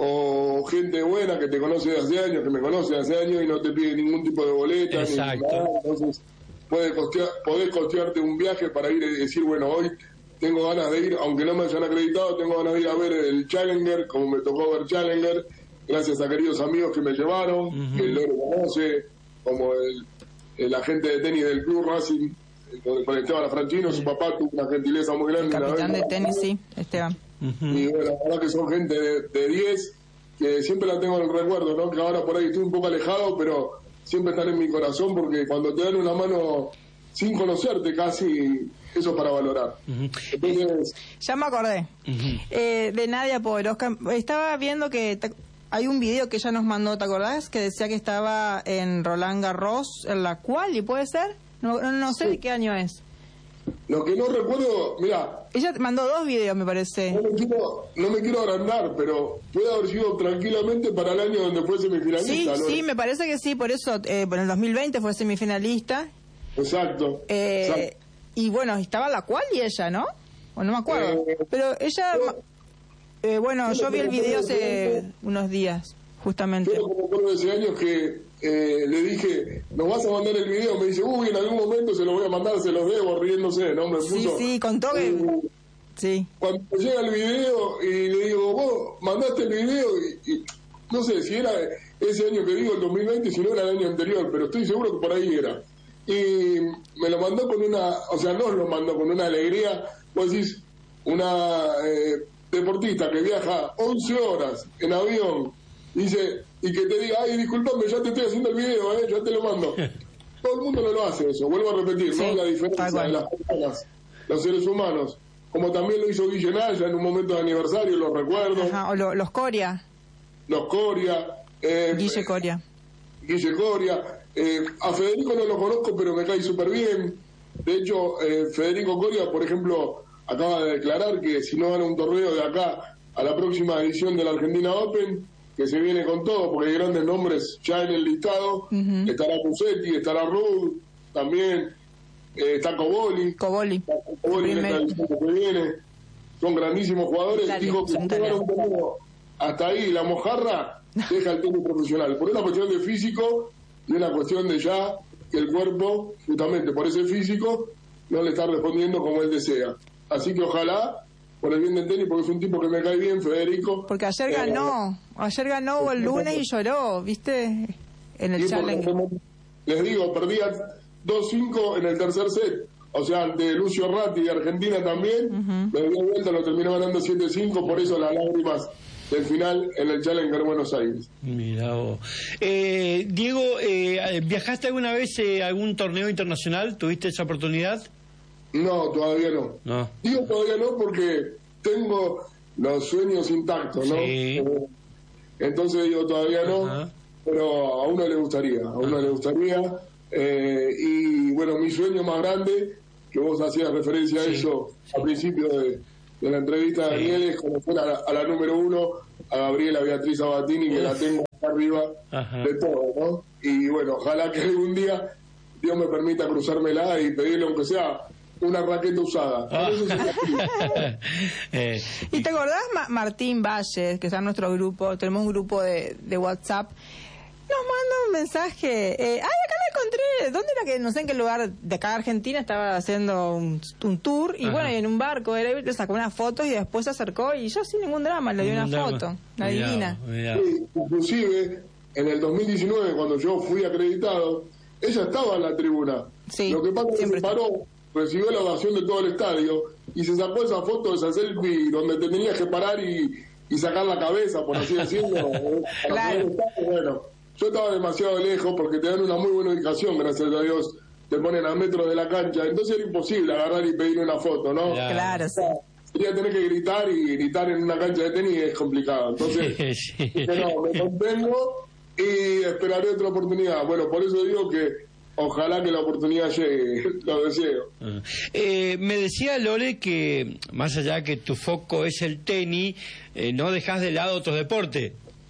o gente buena que te conoce de hace años, que me conoce de hace años y no te pide ningún tipo de boleta. Exacto. Ni nada. Entonces podés, costear, podés costearte un viaje para ir y decir, bueno, hoy tengo ganas de ir, aunque no me hayan acreditado, tengo ganas de ir a ver el Challenger, como me tocó ver Challenger, gracias a queridos amigos que me llevaron, uh-huh. que él lo conoce, como el, el agente de tenis del Club Racing, con Esteban Afranchino, su papá tuvo una gentileza muy grande. El capitán de tenis, sí, Esteban. Uh-huh. Y bueno, la verdad que son gente de diez, que siempre la tengo en el recuerdo, ¿no? Que ahora por ahí estoy un poco alejado, pero siempre están en mi corazón, porque cuando te dan una mano sin conocerte casi, eso es para valorar. Uh-huh. Entonces, ya me acordé. Uh-huh. eh, de Nadia Podoroska. Estaba viendo que te, hay un video que ella nos mandó, ¿te acordás? Que decía que estaba en Roland Garros, en la quali, ¿puede ser? No, no, no sé sí. de qué año es. Lo que no recuerdo, mira, ella mandó dos videos, me parece. No me quiero, no me quiero agrandar, pero puede haber sido tranquilamente para el año donde fue semifinalista. Sí, ¿no? sí, me parece que sí, por eso, eh, en el dos mil veinte fue semifinalista. Exacto. Eh, exacto. Y bueno, estaba la cual y ella, ¿no? O no me acuerdo. Eh, pero ella, eh, bueno, yo vi el video hace unos días, justamente. Yo como acuerdo de ese año que eh, le dije, ¿nos vas a mandar el video? Me dice, uy, en algún momento se lo voy a mandar, se los debo, riéndose, ¿no? Me puso, sí, sí, contó que... Uh, sí. Cuando llega el video y le digo, vos mandaste el video y, y no sé si era ese año que digo, el dos mil veinte, si no era el año anterior, pero estoy seguro que por ahí era. Y me lo mandó con una, o sea, nos lo mandó con una alegría, vos decís, una eh, deportista que viaja once horas en avión, dice, y que te diga, ay, discúlpame, ya te estoy haciendo el video, eh, ya te lo mando. Todo el mundo no lo hace eso, vuelvo a repetir, sí, ¿no? La diferencia de las personas, los seres humanos, como también lo hizo Guille Naya en un momento de aniversario, lo recuerdo. Ajá, o lo, los Coria. Los Coria. Eh, Guille Coria. Guille Coria. Eh, a Federico no lo conozco, pero me cae súper bien. De hecho, eh, Federico Coria, por ejemplo, acaba de declarar que si no gana un torneo de acá a la próxima edición de la Argentina Open, que se viene con todo, porque hay grandes nombres ya en el listado. Uh-huh. Estará Musetti, estará Rudd, también eh, está Coboli. Coboli. Coboli en esta edición que viene. Son grandísimos jugadores. Dale, dijo que si no gana un torneo hasta ahí, la mojarra deja el tenis profesional. Por una cuestión de físico y una cuestión de ya que el cuerpo, justamente por ese físico, no le está respondiendo como él desea. Así que ojalá, por el bien del tenis, porque es un tipo que me cae bien, Federico. Porque ayer eh, ganó, ayer ganó el lunes y lloró, ¿viste? En el Challenger. Les digo, perdía dos cinco en el tercer set. o sea, ante Lucio Ratti de Argentina también, uh-huh. me dio vuelta, lo terminó ganando siete cinco, por eso las lágrimas del final en el Challenger Buenos Aires. Mira vos. Eh, Diego, eh, ¿viajaste alguna vez a eh, algún torneo internacional? ¿Tuviste esa oportunidad? No, todavía no. no. Digo todavía no porque tengo los sueños intactos, ¿no? Sí. Eh, entonces digo todavía no, uh-huh. pero a uno le gustaría, a uno uh-huh. le gustaría. Eh, y bueno, mi sueño más grande, que vos hacías referencia sí. a eso sí. al principio de... de la entrevista de sí. Daniel, es conocer a la, a la número uno, a Gabriela Beatriz Sabatini, que Uf. la tengo acá arriba Ajá. de todo, ¿no? Y bueno, ojalá que algún día Dios me permita cruzármela y pedirle, aunque sea una raqueta usada. Ah. eh. ¿Y te acordás, Ma- Martín Valles, que está en nuestro grupo? Tenemos un grupo de, de WhatsApp. Nos manda un mensaje. Eh, ¡Ay, acá la encontré! ¿Dónde era que, no sé en qué lugar de acá de Argentina, estaba haciendo un, un tour? Y Ajá. bueno, en un barco, era, le sacó unas fotos y después se acercó y yo sin ningún drama le di una drama. foto. La mirá, divina. Mirá. Sí, inclusive, en el dos mil diecinueve, cuando yo fui acreditado, ella estaba en la tribuna. Sí, Lo que pasa es que se paró, recibió la ovación de todo el estadio y se sacó esa foto, esa selfie, donde te tenías que parar y, y sacar la cabeza, por así decirlo. Claro. Bueno, yo estaba demasiado lejos porque te dan una muy buena ubicación, gracias a Dios, te ponen a metros de la cancha, entonces era imposible agarrar y pedir una foto, ¿no? Claro, sí. Sería tener que gritar y gritar en una cancha de tenis es complicado, entonces sí. no, me contengo y esperaré otra oportunidad. Bueno, por eso digo que ojalá que la oportunidad llegue, lo deseo. Uh, eh, me decía Lore que más allá que tu foco es el tenis, eh, no dejas de lado otros deportes.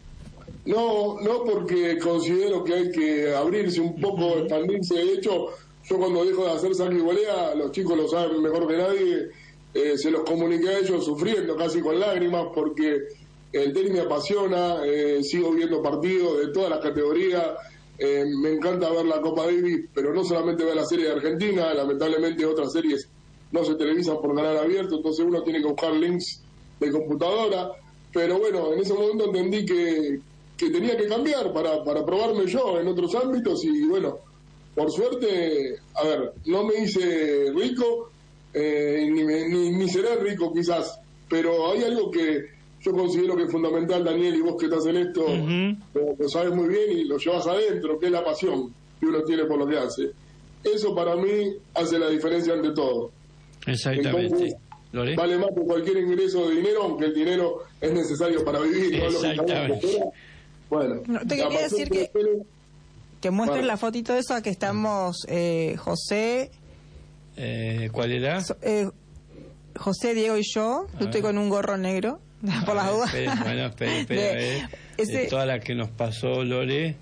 No, no, porque considero que hay que abrirse un poco, uh-huh. expandirse. De hecho, yo cuando dejo de hacer saque y volea, los chicos lo saben mejor que nadie, eh, se los comuniqué a ellos sufriendo, casi con lágrimas, porque el tenis me apasiona, eh, sigo viendo partidos de todas las categorías, eh, me encanta ver la Copa Davis, pero no solamente ver la serie de Argentina, lamentablemente otras series no se televisan por canal abierto, entonces uno tiene que buscar links de computadora, pero bueno, en ese momento entendí que que tenía que cambiar para, para probarme yo en otros ámbitos y bueno, por suerte, a ver, no me hice rico, eh, ni, me, ni, ni seré rico quizás, pero hay algo que yo considero que es fundamental, Daniel, y vos que estás en esto, uh-huh. lo, lo sabes muy bien y lo llevas adentro, que es la pasión que uno tiene por lo que hace. Eso para mí hace la diferencia ante todo. Exactamente. Entonces, vale más que cualquier ingreso de dinero, aunque el dinero es necesario para vivir. Exactamente. ¿no? Bueno, no, te quería decir que, que muestres bueno. la fotito de esa que estamos, eh, José. Eh, ¿Cuál era? So, eh, José, Diego y yo. Yo estoy con un gorro negro, a por las dudas. Espere, bueno, espere, espere, de, a ver. Ese... De toda la que nos pasó, Lore.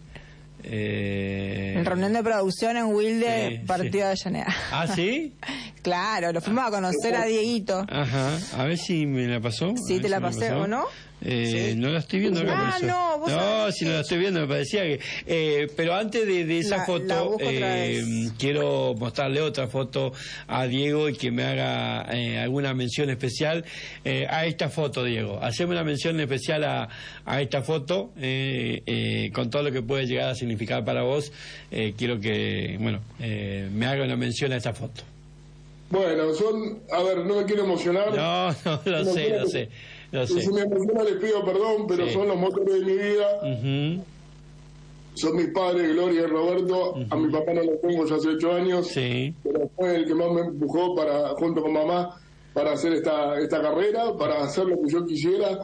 Eh... En reunión de producción en Wilde, sí, partido sí. de Avellaneda. ¿Ah, sí? Claro, lo fuimos a conocer a Dieguito. Ajá, a ver si me la pasó. Sí, te la si pasé, ¿o no? Eh, sí. No la estoy viendo acá. Ah, no, vos No, si no la estoy viendo, me parecía que... Eh, pero antes de, de esa la, foto, la eh, quiero mostrarle otra foto a Diego y que me haga eh, alguna mención especial eh, a esta foto, Diego. Haceme una mención especial a, a esta foto, eh, eh, con todo lo que puede llegar a significar para vos. Eh, quiero que, bueno, eh, me haga una mención a esta foto. Bueno, son... A ver, no me quiero emocionar. No, no, lo sé, lo sé. Y si me emociona les pido perdón, pero sí. son los motores de mi vida. Uh-huh. Son mis padres, Gloria y Roberto. Uh-huh. A mi papá no lo tengo ya hace ocho años, sí. pero fue el que más me empujó para, junto con mamá, para hacer esta esta carrera, para hacer lo que yo quisiera.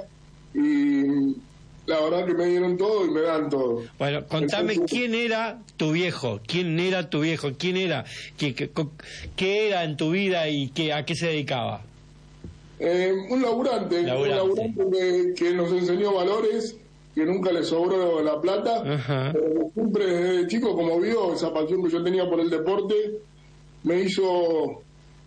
Y la verdad que me dieron todo y me dan todo. Bueno, contame Entonces, quién era tu viejo, quién era tu viejo, quién era, qué, qué, qué era en tu vida y qué, a qué se dedicaba. Eh, un laburante, laburante. un laburante que, que nos enseñó valores, que nunca le sobró la plata, uh-huh. pero siempre desde chico, como vio, esa pasión que yo tenía por el deporte, me hizo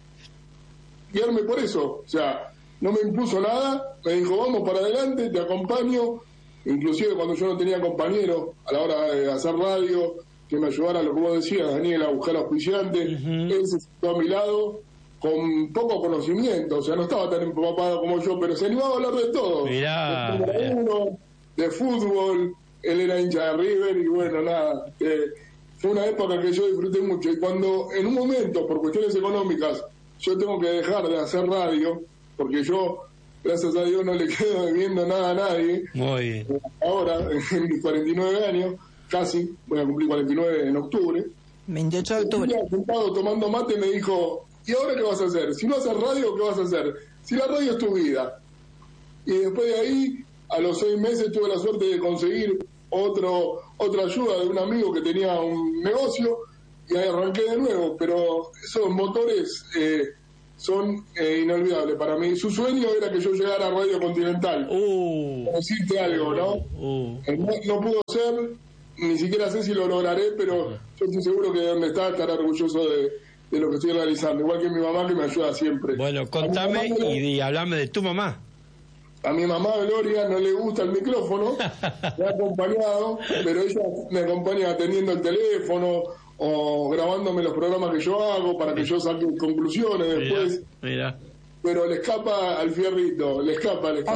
guiarme por eso. O sea, no me impuso nada, me dijo, vamos para adelante, te acompaño, inclusive cuando yo no tenía compañero a la hora de hacer radio, que me ayudara a lo que vos decías, Daniel, a buscar auspiciantes, uh-huh. él se sentó a mi lado, con poco conocimiento, o sea, no estaba tan empapado como yo, pero se animaba a hablar de todo. Mirá, de, mirá. Uno, de fútbol, él era hincha de River y bueno, nada, eh, fue una época que yo disfruté mucho. Y cuando en un momento, por cuestiones económicas, yo tengo que dejar de hacer radio, porque yo, gracias a Dios, no le quedo debiendo nada a nadie. Muy bien. Ahora, en mis cuarenta y nueve años, casi, voy a cumplir cuarenta y nueve en octubre. veintiocho de octubre. Un día, sentado tomando mate, me dijo, ¿y ahora qué vas a hacer? Si no haces radio, ¿qué vas a hacer? Si la radio es tu vida. Y después de ahí, a los seis meses, tuve la suerte de conseguir otro otra ayuda de un amigo que tenía un negocio, y ahí arranqué de nuevo. Pero esos motores eh, son eh, inolvidables para mí. Su sueño era que yo llegara a Radio Continental. Uh, Por decirte algo, ¿no? Uh. No, no pudo ser, ni siquiera sé si lo lograré, pero yo estoy seguro que donde está estará orgulloso de, de lo que estoy realizando, igual que mi mamá, que me ayuda siempre. Bueno, contame y, y hablame de tu mamá. A mi mamá Gloria no le gusta el micrófono, me ha acompañado, pero ella me acompaña atendiendo el teléfono o grabándome los programas que yo hago para que yo saque conclusiones después. Mira, mira. Pero le escapa al fierrito, le escapa, le escapa.